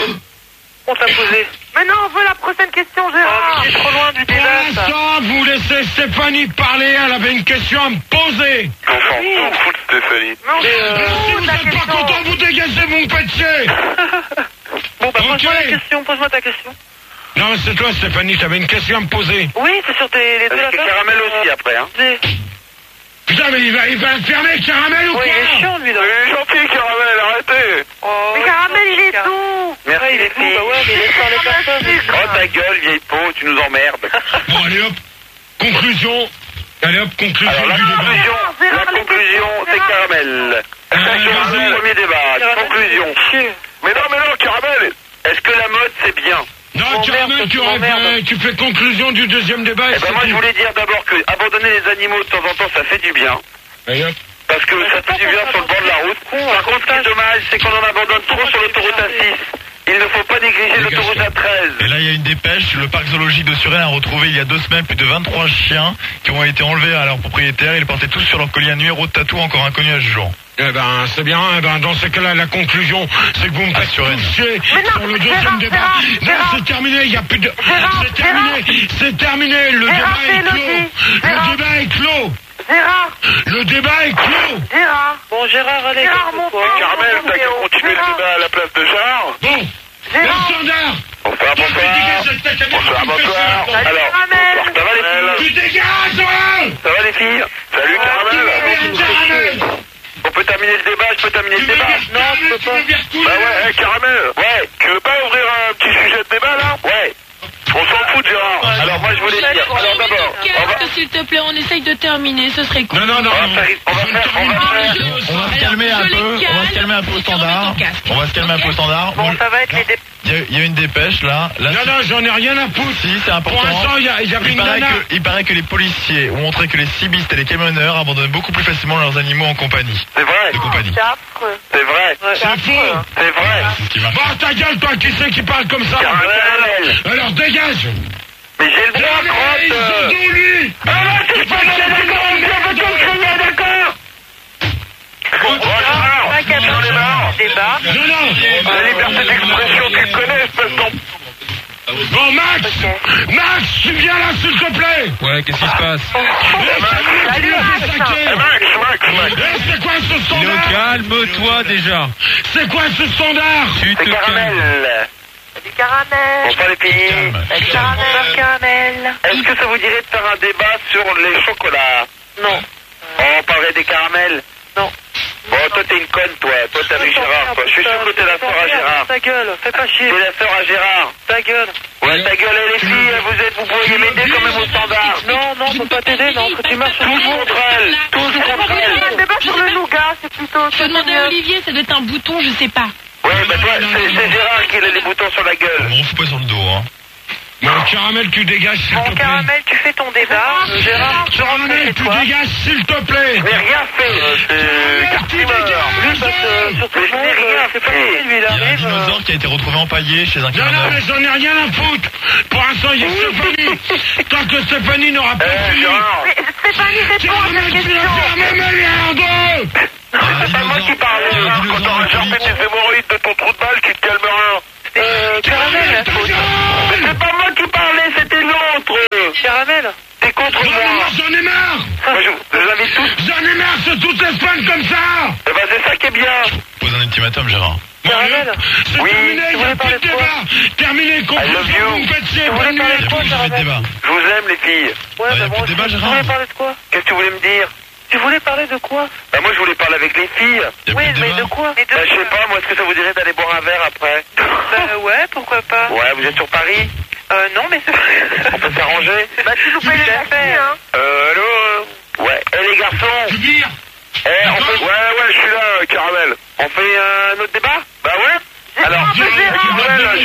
posé. Mais non, on veut la prochaine question, Oh, Gérard. mais c'est trop loin du Pour débat, ça. l'instant, vous laissez Stéphanie parler, elle avait une question à me poser. On s'en fout de Stéphanie. Mais on Alors, si fout vous de la n'êtes pas question. content, vous dégagez mon péché. Bon, bah, pose-moi Ok. la question, pose-moi ta question. Non, c'est toi, Stéphanie, t'avais une question à me poser. Oui, c'est sur les deux Avec affaires. Caramel aussi après, hein. Putain, mais il va fermer Caramel ou Oui, quoi? il est chiant, lui, là. Il est gentil, Caramel, arrêtez. Oh, Mais oui, Caramel, il est car- doux. Merci, Ouais, il les est fou, filles. bah ouais, mais laisse parler personne. Oh, ta gueule, vieille peau, tu nous emmerdes. Bon, allez hop, conclusion. Allez hop, conclusion Alors, la du débat. conclusion, c'est Caramel. vas-y. Premier débat, conclusion. Mais non, Caramel, est-ce que la mode, c'est bien? Non, Caramel, tu fais conclusion du deuxième débat. Eh ben moi je voulais dire d'abord que abandonner les animaux de temps en temps ça fait du bien. Allez hop. Parce que ça fait du bien sur le bord de la route. Par contre ce qui est dommage c'est qu'on en abandonne trop sur l'autoroute A6. Il ne faut pas négliger l'autoroute A13. Et là, il y a une dépêche. Le parc zoologique de Suresnes a retrouvé il y a 2 semaines plus de 23 chiens qui ont été enlevés à leurs propriétaires. Ils portaient tous sur leur collier un numéro de tatou encore inconnu à ce jour. Eh ben, c'est bien. Eh ben, dans ces cas-là, la conclusion, c'est que vous me faites Suresnes. toucher Mais non, sur le deuxième Gérard, débat. Gérard, Non, c'est terminé. Il n'y a plus de. Gérard, C'est terminé. C'est terminé. Le Gérard, débat est c'est clos. Elodie. Gérard. Le débat est clos. Gérard. Le débat est clos. Gérard. Bon, Gérard, allez, Gérard, mon calme-toi. frère. Caramel, t'as qu'à continuer le débat à la place de Gérard. Bon. Le Gérard. standard. Bonsoir. Alors, Caramel. ça va les filles? Tu dégages, hein. Ça va les filles? Salut Caramel. Caramel. On peut terminer le débat, je peux terminer Tu le veux débat? dire, Non, je peux pas. Bah ouais, Caramel. Ouais, tu veux pas ouvrir un petit sujet de débat là? Ouais. On s'en fout de Gérard. Alors moi je voulais dire, alors d'abord, on va... Casque, s'il te plaît, on essaye de terminer, ce serait cool. Non. On va Se calmer un peu, on va se calmer un peu au standard. On va se calmer un peu au standard. Bon, ça va être les débats. Il y a une dépêche là. Non, j'en ai rien à foutre. Si, c'est important. Pour l'instant, il y avait une nana. Il paraît que les policiers ont montré que les cibistes et les camionneurs abandonnent beaucoup plus facilement leurs animaux en compagnie. C'est vrai, De compagnie. C'est affreux. c'est vrai, C'est faux. c'est vrai. Ce qui marche. Bon, ta gueule, toi, qui c'est qui parle comme ça? Caramel. Alors, dégage. Mais j'ai le droit, crotte. lui. Ah non, c'est pas d'accord. Bon, Pas qu'à j'en ai marre. débat. Non. La liberté d'expression, tu le connais, espèce d'en... Bon, Max, tu viens là, s'il te plaît. Ouais, qu'est-ce qui se passe? Salut, Max. Max. C'est quoi ce Léo, standard? calme-toi déjà. C'est quoi ce standard? Tu te C'est calmes. Caramel. Salut, Caramel. Bonsoir les filles. Salut, Caramel. Caramel. Est-ce que ça vous dirait de faire un débat sur les chocolats? Non. On parlerait des caramels? Non. Bon, toi t'es une conne, toi. Toi t'es avec Gérard, toi. Je suis sûr que t'es la sœur à Gérard. Ta gueule, fais pas chier. T'es la sœur à Gérard. Ta gueule. Ouais, ta gueule, et les filles, vous pourriez m'aider quand même au standard. Non, on peut pas t'aider, non, faut que tu marches sur le Tous monde. contre elle. Tous contre elle. Le débat sur le nougat, c'est plutôt... Je vais demander à Olivier, ça doit être un bouton, je sais pas. Ouais, bah toi, c'est Gérard qui a les boutons sur la gueule. On fout pas sur le dos, hein. Bon, Caramel, tu dégages, s'il Bon, te plaît. Caramel, tu fais ton débat. Gérard, je rentre Caramel, chez tu toi. dégages, s'il te plaît. Mais rien fait. C'est quartier mort. Lui, parce que sur tout le monde, c'est pas possible, lui, il Il y a un arrive. dinosaure qui a été retrouvé empaillé chez un Non, camionneur. mais j'en ai rien à foutre. Pour l'instant, il y a Stéphanie. Tant que Stéphanie n'aura pas fini. Gérard. Mais Stéphanie, réponds à cette question. C'est pas moi qui parle, Gérard. Quand t'auras charpé tes hémorroïdes de ton trou de balle, tu te calmeras. Caramel, la faute. Mais c'est pas moi qui parlais, c'était l'autre. Caramel. T'es contre moi. J'en ai marre. Moi, je vous invite tous. J'en ai marre de toutes ces semaines comme ça. Eh ben, c'est ça qui est bien. Pose un ultimatum, Gérard. Caramel. C'est Oui, terminé, tu il y a voulais plus parler de de quoi? débat. Terminé, I love you. vous me faites chier, Tu voulais bonne nuit. parler Il de n'y a quoi, plus de Caramel? débat. Je vous aime, les filles. Ouais, y a bah plus moi de débat, aussi. Tu Gérard. voulais parler de quoi? Qu'est-ce que tu voulais me dire? Tu voulais parler de quoi? Bah, moi, je voulais parler avec les filles. Il y a Oui, plus de mais débat. de quoi? Bah, je sais pas, moi, est-ce que ça vous dirait d'aller boire un verre après? Bah ouais, pourquoi pas? Ouais, vous êtes sur Paris? Non, mais c'est... On peut s'arranger? Bah, tu nous payes les taxis, hein. Allô? Ouais. Les garçons? Je veux dire, On fait... Ouais, je suis là, Caramel. On fait un autre débat? Bah ouais. Alors, Caramel,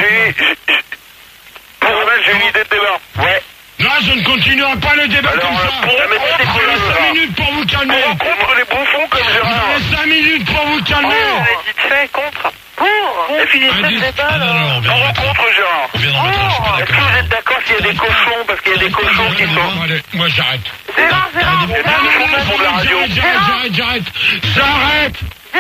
j'ai une idée de débat. Ouais. là, je ne continuerai pas le débat Alors, comme ça. pour remettre Vous avez 5 Gérard. minutes pour vous calmer. Contre les bouffons comme Vous Gérard. avez 5 minutes pour vous calmer. Vite fait, contre. Pour. Et finissez Un le dix- débat, Ah, non, là. non, on vient d'en mettre un. Contre Gérard. On vient d'en mettre un, je suis pas Est-ce que vous d'accord. êtes d'accord s'il y a des cochons? Parce qu'il y a des cochons qui sont... Allez, moi j'arrête. Gérard, font de la radio. J'arrête.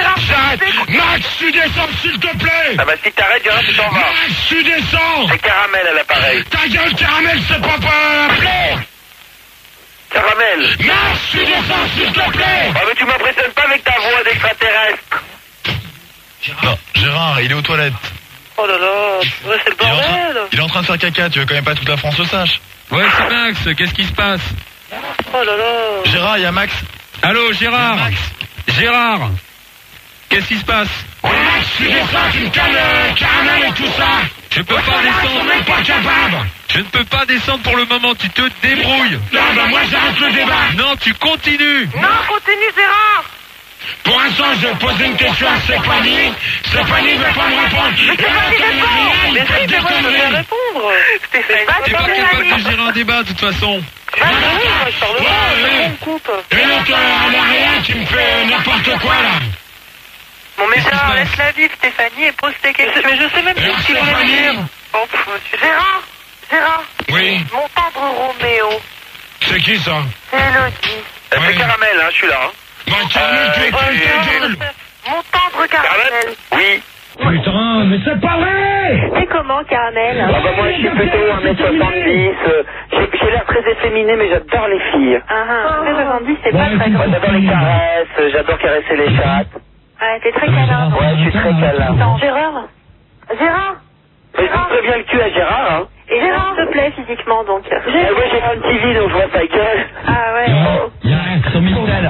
Max, tu descends s'il te plaît. Ah bah si t'arrêtes, Gérard, tu t'en vas. Max, tu descends. C'est Caramel à l'appareil. Ta gueule, Caramel, c'est pas appelé. Caramel. Max, tu descends s'il te plaît. Ah mais tu m'impressionnes pas avec ta voix d'extraterrestre. Non, Gérard, il est aux toilettes. Oh là là, ouais, c'est le bordel. Il est en train de faire caca, tu veux quand même pas que toute la France le sache. Ouais, c'est Max, qu'est-ce qui se passe? Oh là là. Gérard, il y a Max. Allô, Gérard? Max. Gérard? Qu'est-ce qui se passe? Max, tu descends, tu me calmes, Caramel et tout ça. Je peux pas descendre. Même pas capable. Je ne peux pas descendre pour le moment, tu te débrouilles. Non, bah moi j'arrête le débat. Non, tu continues. Non, continue, Gérard. Pour l'instant, je pose une question à Stéphanie. Stéphanie ne veut pas me répondre. Mais Stéphanie répond. Mais si, mais moi je veux bien répondre. Stéphanie. Bah, T'es pas capable de gérer un débat de toute façon. Bah oui, moi je parle de moi, on me coupe. Et l'autre à l'arrière qui me fait n'importe quoi là. Bon, mais Qu'est-ce qui se Gérard, passe laisse la vie, Stéphanie, et pose tes questions. Mais je sais même plus ce qu'il voulait me dire. Oh, monsieur. Gérard, Oui, mon tendre Roméo, c'est qui ça? c'est Elodie. C'est Ouais. Caramel, hein, je suis là. Hein. Bah Caramel, tu es Ouais, qui ta Gérard. gueule? Mon tendre Caramel. Oui. Putain, mais c'est pas vrai. C'est comment, Caramel? Ah bah moi je suis plutôt 1m70, j'ai l'air très efféminé mais j'adore les filles. Ah, 70, c'est pas très Moi grand. j'adore les caresses, j'adore caresser les chattes. Ah, t'es très câlin. Ouais, je suis très câlin. Attends, Gérard. Mais je vous préviens que tu es Gérard, hein. Et Gérard te plaît physiquement, donc. Moi j'ai un TV donc je vois ta gueule. Ah ouais. Il y a sur Minitel.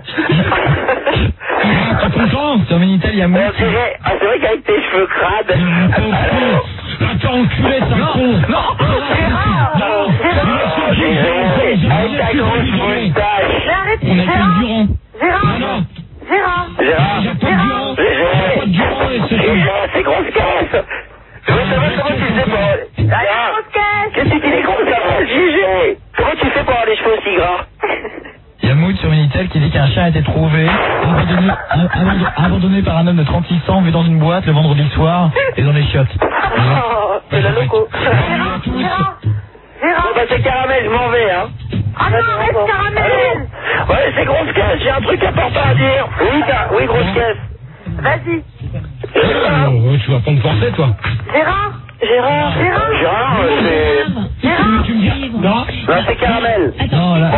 T'es content? Sur Minitel, il y a Bon, moi. c'est vrai qu'avec tes cheveux crades. Attends, enculé, ça con. Avec ta grosse moustache. Mais arrête, On a Gérard. que Durand. Gérard. Gérard. Y'a pas de Durand. Pas de Durand et c'est tout. C'est grosse caisse. Je veux savoir comment tu fais pour... Gérard, qu'est-ce que tu dis les grosses caresses, Gégé? Comment tu fais pour avoir les cheveux aussi gras? Il y a Mood sur Minitel qui dit qu'un chat a été trouvé, abandonné par un homme de 36 ans, vu dans une boîte le vendredi soir et dans les chiottes. Oh, c'est la loco. Bon bah c'est Caramel, je m'en vais, hein. Ah non, reste Caramel. Ouais, c'est grosse caisse, j'ai un truc important à dire. Oui, grosse caisse. Vas-y. Tu vas pas me forcer, toi. Gérard, c'est... Tu me dis non? Non, c'est Caramel. Non, là,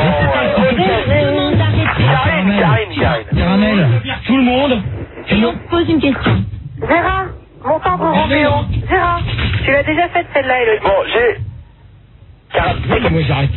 Karine. Caramel. Tout le monde. Pose une question. Gérard, mon tendre Roméo. Gérard, Tu l'as déjà faite celle-là, Elodie. Bon, j'ai... Caramel. Moi, j'arrête.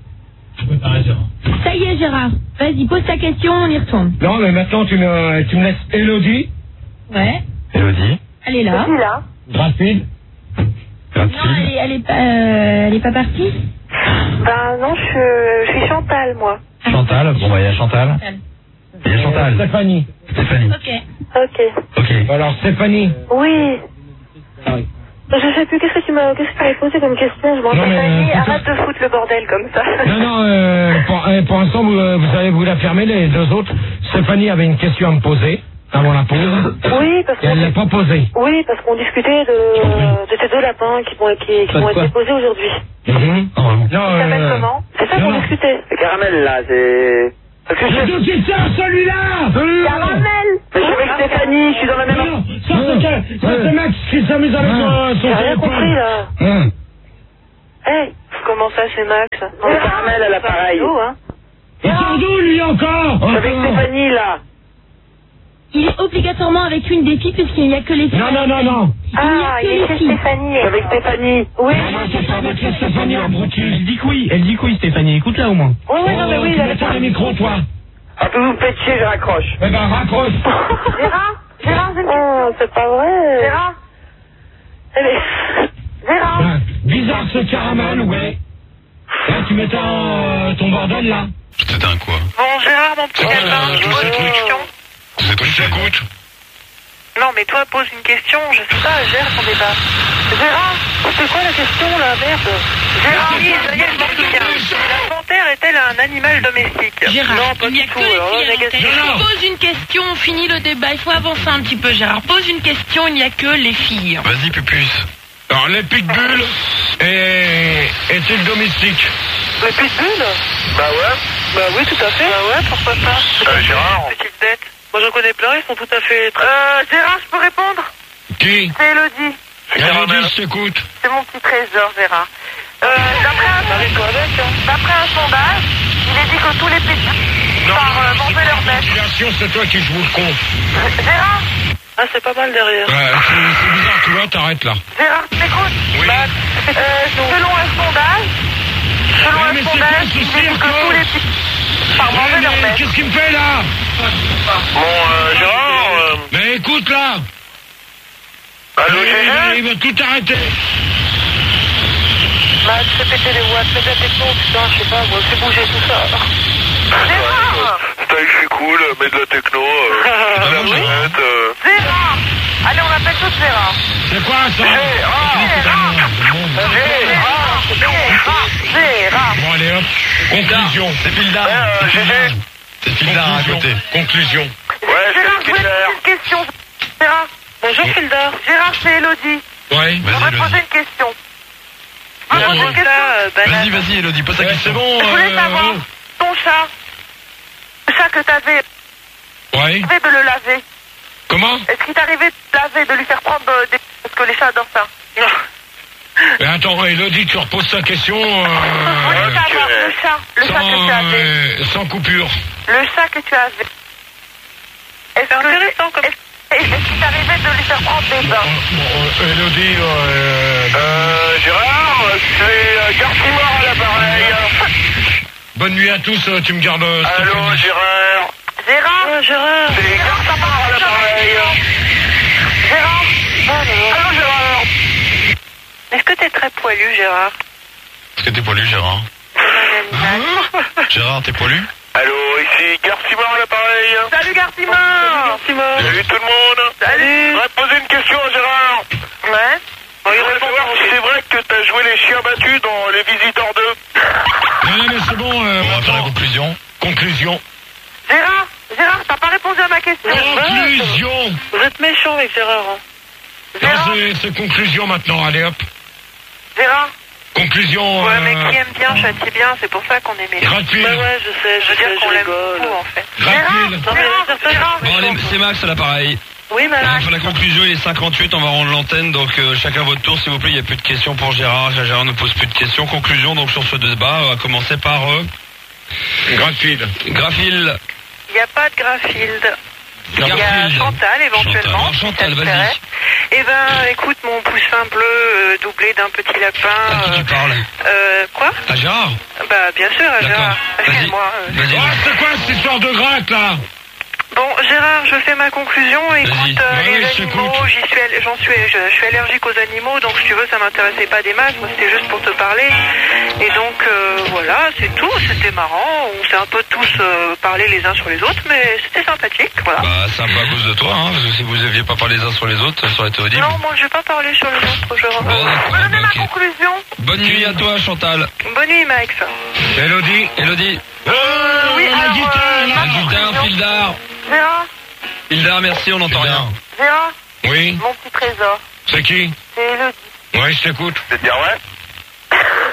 Ça y est, Gérard. Vas-y, pose ta question, on y retourne. Non, mais maintenant, tu me laisses Elodie. Ouais. Elodie. Elle est là. qui là? Rapide. Non, elle est pas partie. Ben non, je suis Chantal, moi. Chantal. Bon, bah, il y a Chantal. Il y a Chantal. Stéphanie. Stéphanie. Ok. Ok. Alors, Stéphanie. Oui. Oui. Je sais plus, qu'est-ce que tu m'avais posé comme question? Je m'en Non, mais, Stéphanie, c'est arrête de foutre le bordel comme ça. Non, pour l'instant, vous allez vous l'affirmer, les deux autres. Stéphanie avait une question à me poser avant la pause. Oui, parce Et elle l'a pas posée. Oui, parce qu'on discutait de ces deux lapins qui vont être posés aujourd'hui. Non, Ils s'appellent comment? C'est ça qu'on discutait. Caramel, là, c'est... Parce que Mais qui sort celui-là? Caramel. Mais je suis avec Stéphanie, je suis dans la même... Non, ça c'est Max qui s'amuse avec son J'ai rien téléphone. compris, là. Hey, comment ça, c'est Max? Non, mais Caramel à l'appareil. Hein. Il sort d'où, lui, encore? Je suis avec Stéphanie, là. Il est obligatoirement avec une des filles puisqu'il n'y a que les filles. Non. Ah, il est chez Stéphanie. Je suis avec Stéphanie. Oui. Non, c'est pas avec Stéphanie, abruti. Elle dit que oui, Stéphanie. Écoute-la au moins. Oui, non, mais oui, Tu mets le micro, toi. Ah, puis vous me faites chier, je raccroche. Eh ben, raccroche. Gérard, oh, c'est pas vrai. Gérard. Gérard. Ben, bizarre ce caramel, ouais. Là, tu mets ton bordel, là. C'est un quoi? Bon, Gérard, mon petit lapin, je pose une question. J'écoute. Non, mais toi, pose une question, je sais pas, gère ton débat. Gérard, c'est quoi la question, là, merde? Gérard, oui, ça y est, je m'en souviens. La panthère est-elle un animal domestique? Gérard, non, pas il n'y a du que tout. les Alors, filles à négatif. l'antenne. Pose une question, on finit le débat. Il faut avancer un petit peu, Gérard. Pose une question, il n'y a que les filles. Vas-y, Pupus. Alors, les pitbulls est-il domestique? Les pitbulls? Bah ouais. Bah oui, tout à fait. Bah ouais, pourquoi pas? Gérard. Petite bête. Moi, j'en connais plein, ils sont tout à fait... Gérard, je peux répondre? Qui? C'est Elodie. Elodie, je t'écoute. C'est mon petit trésor, Gérard. D'après un sondage, il est dit que tous les pitbulls par manger leur bête. Population, c'est toi qui joues le con. Gérard? Ah, c'est pas mal derrière. C'est bizarre, tu vois, t'arrêtes là. Gérard, tu m'écoutes? Oui. Selon un sondage, mais c'est quoi ce il est dit que cirque, tous les pitbulls par manger leur bête. Qu'est-ce qu'il me fait là? Bon, Gérard... Mais écoute là. Allô, Il va tout arrêter. Bah, tu fais péter les watts, fais de la techno, putain, je sais pas, moi, fais bouger tout ça. Gérard! Style, je suis cool, mets de la techno, de la manette, Gérard! Allez, on appelle tous Gérard. C'est quoi ça? Gérard! Bon, allez hop. Conclusion. C'est Fildar. C'est Fildar à côté. Conclusion. Ouais, Gérard, c'est je voulais te poser une question. Gérard. Bonjour, Fildar. Gérard, c'est Elodie. Ouais. Je voudrais te poser une question. Vas-y, Elodie, pose ta question. C'est bon. Je voulais savoir, ton chat, le chat que t'avais, Ouais. de le laver. Comment? Est-ce qu'il t'arrivait de laver, de lui faire prendre des... Parce que les chats adorent ça. Mais attends, Elodie, tu reposes ta question. Je voulais savoir, le chat que tu avais. Sans coupure. Le chat que tu avais. Est-ce qu'il t'arrivait de lui faire prendre des bains? Elodie, Gérard, c'est Garcimore à l'appareil. bonne nuit à tous, tu me gardes. Allô, Gérard. Gérard. C'est Garcimore à l'appareil. Gérard. Allô, Gérard. Est-ce que t'es très poilu, Gérard? Est-ce que t'es poilu, Gérard? Gérard, t'es poilu? Allô, ici Garcimore à l'appareil. Salut, Garcimore. Salut tout le monde. Salut. Je voudrais poser une question à Gérard. Ouais. Je voudrais savoir si c'est vrai que t'as joué les chiens battus dans Les Visiteurs 2. Non, mais c'est bon. On va faire la conclusion. Conclusion. Gérard, t'as pas répondu à ma question. Conclusion. Vous êtes méchant avec Gérard. Non, c'est conclusion maintenant. Allez hop. Gérard. Conclusion. Ouais, mais qui aime bien châtie bien, c'est pour ça qu'on est méchant. Gratuit. Bah ouais, je sais, je veux dire qu'on l'aime beaucoup en fait. Gratuit. Bon, allez, c'est Max à l'appareil. Oui, On va Max. faire la conclusion, il est 58, on va rendre l'antenne, donc chacun votre tour, s'il vous plaît, il n'y a plus de questions pour Gérard. Gérard ne pose plus de questions. Conclusion, donc sur ce débat, on va commencer par Grafield. Grafield. Il n'y a pas de Grafield. Il y a Garfield. Chantal éventuellement. Alors, Chantal, vas-y. Eh ben, écoute, mon poussin bleu doublé d'un petit lapin. À qui tu parles? Quoi? À Gérard? Bah, bien sûr, à D'accord. Gérard. Vas-y. Excuse-moi. Vas-y. Ah, c'est quoi cette histoire de gratte là? Bon, Gérard, je fais ma conclusion. Écoute, Vas-y. les Ouais, je animaux, t'écoute. je suis allergique aux animaux, donc si tu veux, ça m'intéressait pas des masses. Moi, c'était juste pour te parler. Et donc, voilà, c'est tout. C'était marrant. On s'est un peu tous parlé les uns sur les autres, mais c'était sympathique. Voilà. Bah, c'est un peu à cause de toi, hein, parce que si vous aviez pas parlé les uns sur les autres, ça aurait été audible. Non, moi, je vais pas parler sur les autres, Gérard. Bon, d'accord, Je peux donner ma ok. conclusion. Bonne nuit à toi, Chantal. Bonne nuit, Max. Elodie. Elodie. Oui, alors, La guitare, Fildar. Gérard, Fildar, merci, on n'entend rien. Gérard, Oui. mon petit trésor. C'est qui? C'est Elodie. Ouais, je t'écoute. C'est bien vrai?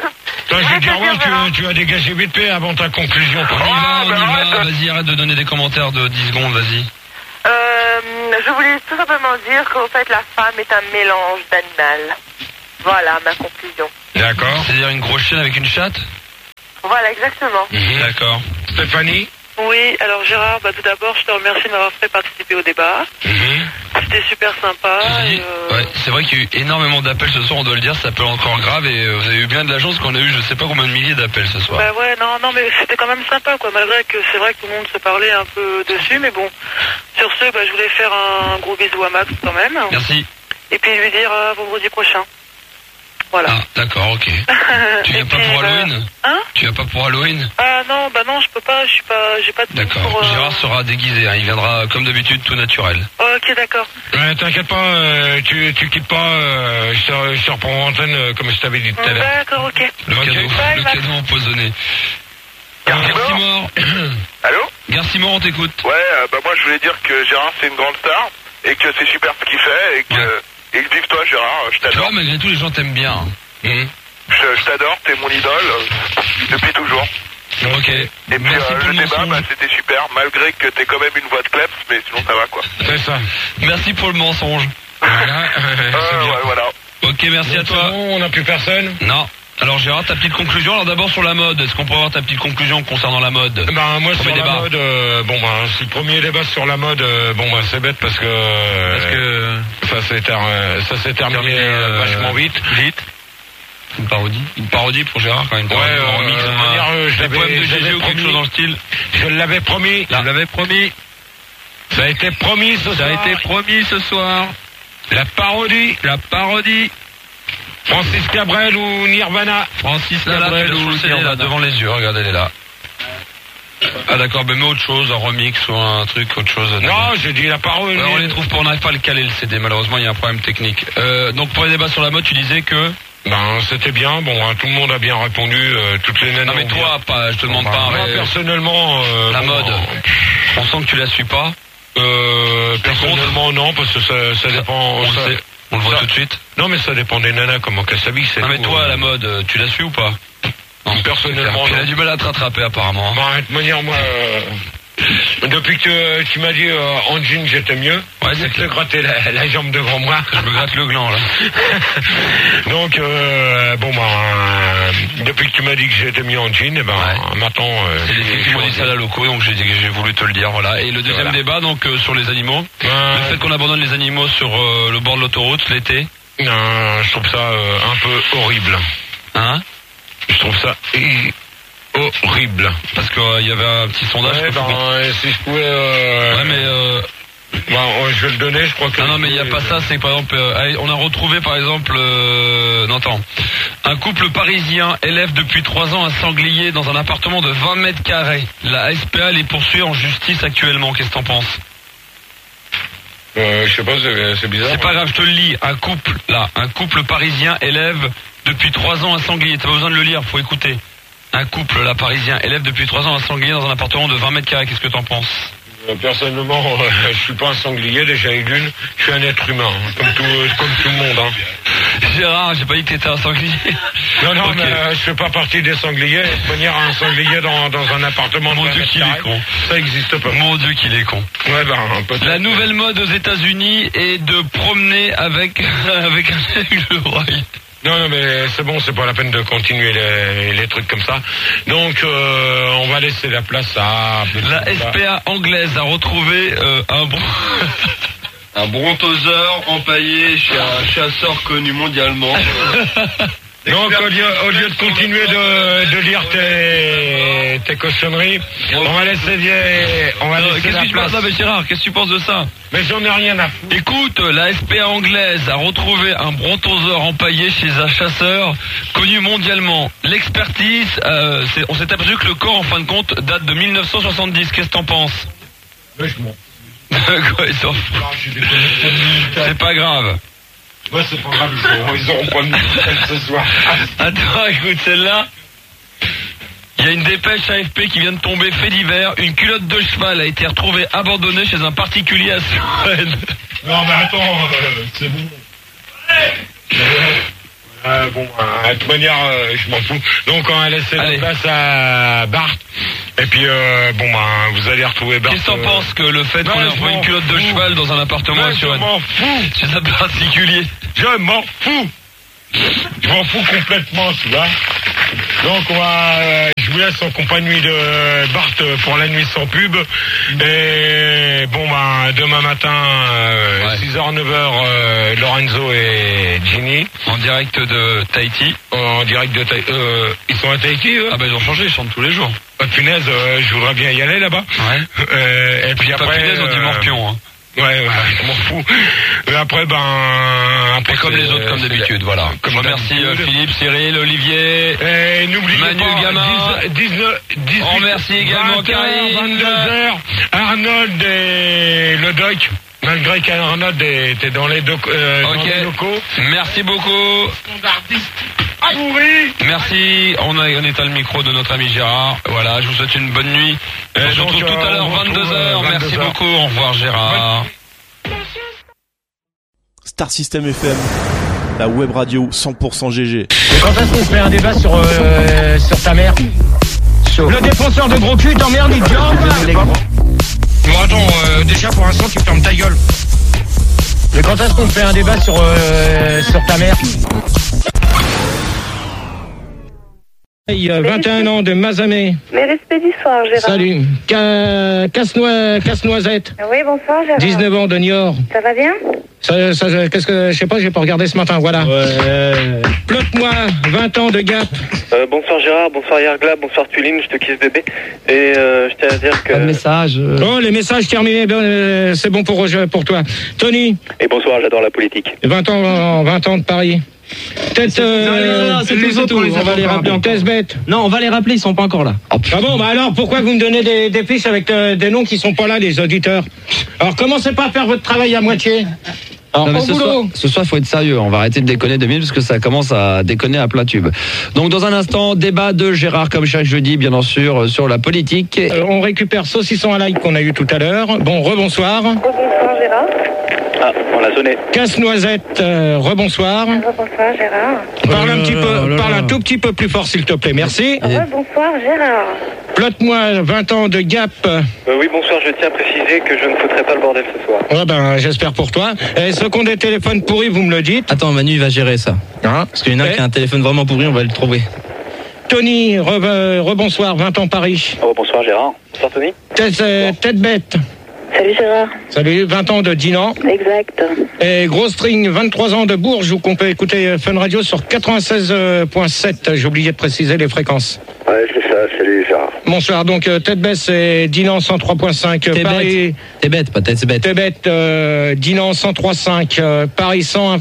Toi, je vais dire, ouais, tu vas dégager vite fait avant ta conclusion. On y va, vas-y, arrête de donner des commentaires de 10 secondes, vas-y. Je voulais tout simplement dire qu'en fait, la femme est un mélange d'animal. Voilà ma conclusion. D'accord. C'est-à-dire une grosse chienne avec une chatte? Voilà, exactement. D'accord. Stéphanie? Oui, alors Gérard, tout d'abord, je te remercie de m'avoir fait participer au débat. C'était super sympa. Ouais, c'est vrai qu'il y a eu énormément d'appels ce soir, on doit le dire, ça peut encore grave et vous avez eu bien de la chance qu'on a eu je sais pas combien de milliers d'appels ce soir. Bah ouais, non, mais c'était quand même sympa, quoi, malgré que c'est vrai que tout le monde se parlait un peu dessus, mais bon. Sur ce, je voulais faire un gros bisou à Max quand même. Merci. Et puis lui dire vendredi prochain. Voilà. Ah, d'accord, ok. Tu viens pas pour Halloween? Hein? Tu viens pas pour Halloween? Ah non, non, je peux pas, j'ai pas de temps. D'accord. Gérard sera déguisé, hein, il viendra comme d'habitude tout naturel. Ok, d'accord. Ouais, t'inquiète pas, tu quittes pas, je te reprends en antenne comme je t'avais dit tout à l'heure. D'accord, ok. Le cadeau empoisonné. Garcimore. Allô? Garcimore, on t'écoute. Ouais, moi je voulais dire que Gérard c'est une grande star et que c'est super ce qu'il fait et que vive toi Gérard, je t'adore. Tu vois, malgré tout les gens t'aiment bien. Je t'adore, t'es mon idole depuis toujours. Ok. Et puis le débat, c'était super, malgré que t'es quand même une voix de kleps, mais sinon ça va quoi. C'est ça. Merci pour le mensonge. Voilà. Voilà. Ok, merci à toi. On n'a plus personne? Non. Alors Gérard, ta petite conclusion, alors d'abord sur la mode, est-ce qu'on peut avoir ta petite conclusion concernant la mode? Moi sur la mode, si le premier débat sur la mode, c'est bête parce que ça s'est terminé vachement vite. Une parodie pour Gérard quand même. Ouais, poème de GG ou quelque chose dans le style. Je l'avais promis. Je l'avais promis. Ça a été promis ce soir. Ça a été promis ce soir. La parodie. Francis Cabrel ou Nirvana? Francis Cabrel ou Nirvana. Devant les yeux, regardez, elle est là. Ah d'accord, mais autre chose, un remix ou un truc, autre chose. Non, j'ai dit la parodie. On les trouve pas, on n'arrive pas à le caler le CD, malheureusement il y a un problème technique. Donc pour les débats sur la mode, tu disais que... c'était bien, tout le monde a bien répondu, toutes les nanas. Non mais toi, pas, je te demande pas. Moi personnellement... la mode, on sent que tu la suis pas. Personnellement non, parce que ça dépend... On le voit tout de suite. Non mais ça dépend des nanas, comment qu'elles s'habillent. Non mais toi, la mode, tu la suis ou pas? Non, personnellement, tu as du mal à te rattraper apparemment. De toute manière, moi, depuis que tu m'as dit en jean j'étais mieux, c'est que te gratter la jambe devant moi. Je me gratte le gland là. Donc depuis que tu m'as dit que j'étais mieux en jean, maintenant c'est les filles qui m'ont dit ça à la loco, donc j'ai voulu te le dire, voilà. Et le deuxième débat donc sur les animaux, le fait qu'on abandonne les animaux sur le bord de l'autoroute l'été. Non, je trouve ça un peu horrible. Hein? Je trouve ça horrible. Parce qu'il y avait un petit sondage. Si je pouvais... je vais le donner, je crois que... Non, mais il n'y a pas ça, c'est que par exemple... on a retrouvé par exemple... un couple parisien élève depuis 3 ans un sanglier dans un appartement de 20 mètres carrés. La SPA les poursuit en justice actuellement. Qu'est-ce que t'en penses? Je sais pas, c'est bizarre. C'est pas grave, je te le lis. Un couple parisien élève depuis 3 ans un sanglier. T'as pas besoin de le lire, faut écouter. Un couple parisien élève depuis 3 ans un sanglier dans un appartement de 20 mètres carrés. Qu'est-ce que t'en penses? Personnellement, je suis pas un sanglier, déjà une, je suis un être humain, comme tout le monde. Gérard, j'ai pas dit que t'étais un sanglier. Non, mais je fais pas partie des sangliers. De toute manière, un sanglier dans un appartement de 20 mètres carrés, ça existe pas. Mon Dieu, qu'il est con. Ouais, peut-être. La nouvelle mode aux États-Unis est de promener avec un aigle roi. Non, mais c'est bon, c'est pas la peine de continuer les trucs comme ça. Donc, on va laisser la place à... La SPA anglaise a retrouvé un brontosaure empaillé chez un chasseur connu mondialement. Donc, au lieu de continuer de lire tes cochonneries, on va laisser la place. Non, mais Gérard, qu'est-ce que tu penses de ça? Mais j'en ai rien à foutre. Écoute, la SPA anglaise a retrouvé un brontosaure empaillé chez un chasseur connu mondialement. L'expertise, on s'est aperçu que le corps, en fin de compte, date de 1970. Qu'est-ce que t'en penses? Mais je m'en... Quoi, ils s'en foutent. C'est pas grave. Ouais, c'est pas grave, ils auront pas de nouvelles ce soir. Attends, écoute, celle-là. Il y a une dépêche AFP qui vient de tomber, fait divers. Une culotte de cheval a été retrouvée abandonnée chez un particulier à Suresnes. Non, mais attends, c'est bon. De toute manière, je m'en fous. Donc, on va laisser la place à Bart. Et puis, vous allez retrouver Bart. Qu'est-ce que t'en penses que le fait qu'on ait envoyé une culotte de cheval dans un appartement sur je m'en fous. C'est ça particulier. Je m'en fous. Je m'en fous complètement, tu vois. Donc, je vous laisse en compagnie de Bart pour la nuit sans pub. Et demain matin, 6h, 9h, Lorenzo et Ginny. En direct de Tahiti. Ils sont à Tahiti, eux? Ah bah ils ont changé, ils chantent tous les jours. Punaise, je voudrais bien y aller là-bas. Ouais. Et puis après... Punaise, on dit morpion, hein. Ouais, je m'en fous. Et après, après comme les autres, comme d'habitude, voilà. Je remercie Philippe, Cyril, Olivier, et n'oubliez Manu, pas, Gamin. 19, on remercie également Karine, 22h, Arnold et le doc. Malgré qu'Arnold était dans les locaux. Merci beaucoup. Merci. On éteint le micro de notre ami Gérard. Voilà, je vous souhaite une bonne nuit. On se retrouve tout à l'heure, 22h. Merci beaucoup. Au revoir, Gérard. Star System FM, la web radio 100% GG. Et quand est-ce qu'on fait un débat sur ta mère? Le défenseur de gros cul t'emmerde, il dit Bon, attends, déjà pour l'instant, tu fermes ta gueule. Et quand est-ce qu'on fait un débat sur ta mère? 21 ans de Mazamet. Les respects du soir, Gérard. Salut. Casse-noisette. Oui, bonsoir, Gérard. 19 ans de Niort. Ça va bien? Qu'est-ce que, je sais pas, j'ai pas regardé ce matin, voilà. Plotte-moi, 20 ans de Gap. Bonsoir Gérard, bonsoir Yergla, bonsoir Tuline, je te kiffe bébé. Et je tiens à dire que... Pas de message. Oh, les messages terminés, c'est bon pour toi. Tony. Et bonsoir, j'adore la politique. 20 ans de Paris. Peut-être c'est tout. On va les rappeler en test bête. Non, on va les rappeler, ils sont pas encore là. Ah bon, alors pourquoi vous me donnez des fiches avec des noms qui sont pas là, les auditeurs? Alors commencez pas à faire votre travail à moitié. Alors, non, ce soir, faut être sérieux. On va arrêter de déconner 2 minutes parce que ça commence à déconner à plein tube. Donc, dans un instant, débat de Gérard, comme chaque jeudi, bien sûr, sur la politique. On récupère Saucisson à l'ail qu'on a eu tout à l'heure. Bon, rebonsoir. Rebonsoir, Gérard. Ah, on l'a sonné. Casse-noisette, rebonsoir. Rebonsoir, Gérard. Parle un tout petit peu plus fort, s'il te plaît, merci. Rebonsoir, Gérard. Plotte-moi 20 ans de Gap. Oui, bonsoir, je tiens à préciser que je ne foutrai pas le bordel ce soir. Ouais, j'espère pour toi. Et ceux qui ont des téléphones pourris, vous me le dites. Attends, Manu, il va gérer ça. Parce qu'il y en a qui a un téléphone vraiment pourri, on va le trouver. Tony, rebonsoir, 20 ans Paris. Bonsoir Gérard. Bonsoir Tony. Tête bête. Salut Gérard. Salut, 20 ans de Dinan. Exact. Et Gros String, 23 ans de Bourges, où on peut écouter Fun Radio sur 96.7. J'ai oublié de préciser les fréquences. Ouais, c'est ça, salut Gérard. Bonsoir, donc Tête Bête, c'est Dinan 103.5. Paris. T'es bête, pas Tête Bête. T'es bête, Dinan 103.5. Paris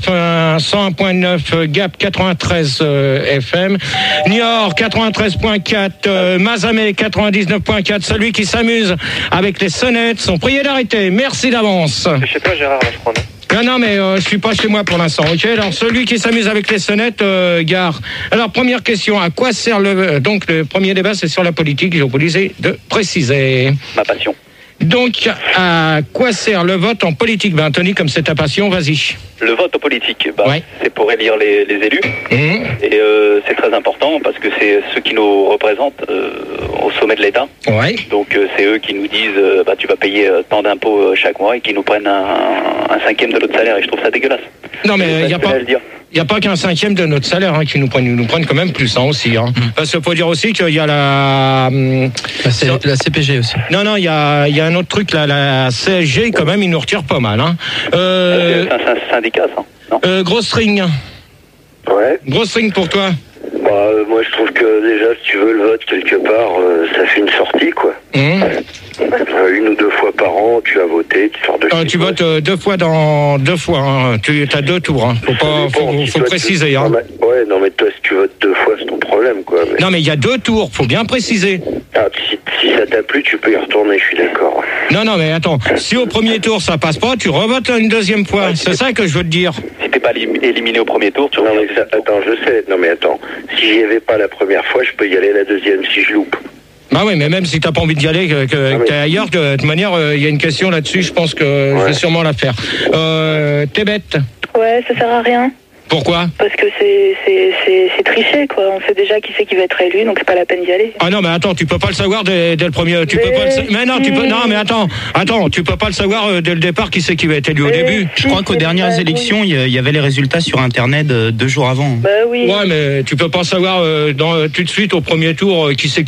101.9. Gap 93 FM. Niort 93.4. Mazamet 99.4. Celui qui s'amuse avec les sonnettes sont priés d'arrêter. Merci d'avance. Je sais pas Gérard, là, je crois, non? Non, mais je suis pas chez moi pour l'instant, ok? Alors, celui qui s'amuse avec les sonnettes, gare. Alors, première question, à quoi sert donc, le premier débat, c'est sur la politique, j'ai oublié de préciser. Ma passion. Donc, à quoi sert le vote en politique? Tony, comme c'est ta passion, vas-y. Le vote en politique, c'est pour élire les élus. Et c'est très important parce que c'est ceux qui nous représentent au sommet de l'État. Ouais. Donc c'est eux qui nous disent tu vas payer tant d'impôts chaque mois et qui nous prennent un cinquième de notre salaire. Et je trouve ça dégueulasse. Non, mais il n'y a pas qu'un cinquième de notre salaire qui nous prennent quand même plus aussi. Parce qu'il faut dire aussi qu'il y a la CPG aussi. Non, il y a un autre truc là, la CSG quand même, ils nous retirent pas mal. C'est un syndicat ça, non? Gros String. Ouais. Gros String pour toi. Moi je trouve que déjà si tu veux le vote quelque part, ça fait une sortie quoi. Une ou deux fois par an, tu vas voter, tu sors de chez tu votes deux fois. Tu as 2 tours. Faut préciser. Non mais toi si tu votes 2 fois c'est ton problème quoi. Mais... Non mais il y a 2 tours, faut bien préciser. Si ça t'a plu, tu peux y retourner, je suis d'accord. Non mais attends, si au premier tour ça passe pas, tu revotes une deuxième fois. C'est ça que je veux te dire. Si t'es pas éliminé au premier tour, tu reviens. Attends, je sais. Non mais attends, si j'y avais pas la première fois, je peux y aller la deuxième si je loupe. Oui, mais même si t'as pas envie d'y aller, que t'es ailleurs, de toute manière, il y a une question là-dessus, je pense que je vais sûrement la faire. T'es bête? Ouais, ça sert à rien. Pourquoi? Parce que c'est triché, quoi. On sait déjà qui c'est qui va être élu, donc c'est pas la peine d'y aller. Ah non, mais attends, tu peux pas le savoir dès le premier. Tu peux pas mais non, tu peux. Non, mais attends, tu peux pas le savoir dès le départ qui c'est qui va être élu au début. Je crois qu'aux dernières élections, il y avait les résultats sur Internet 2 jours avant. Bah oui. Ouais, mais tu peux pas savoir tout de suite au premier tour qui c'est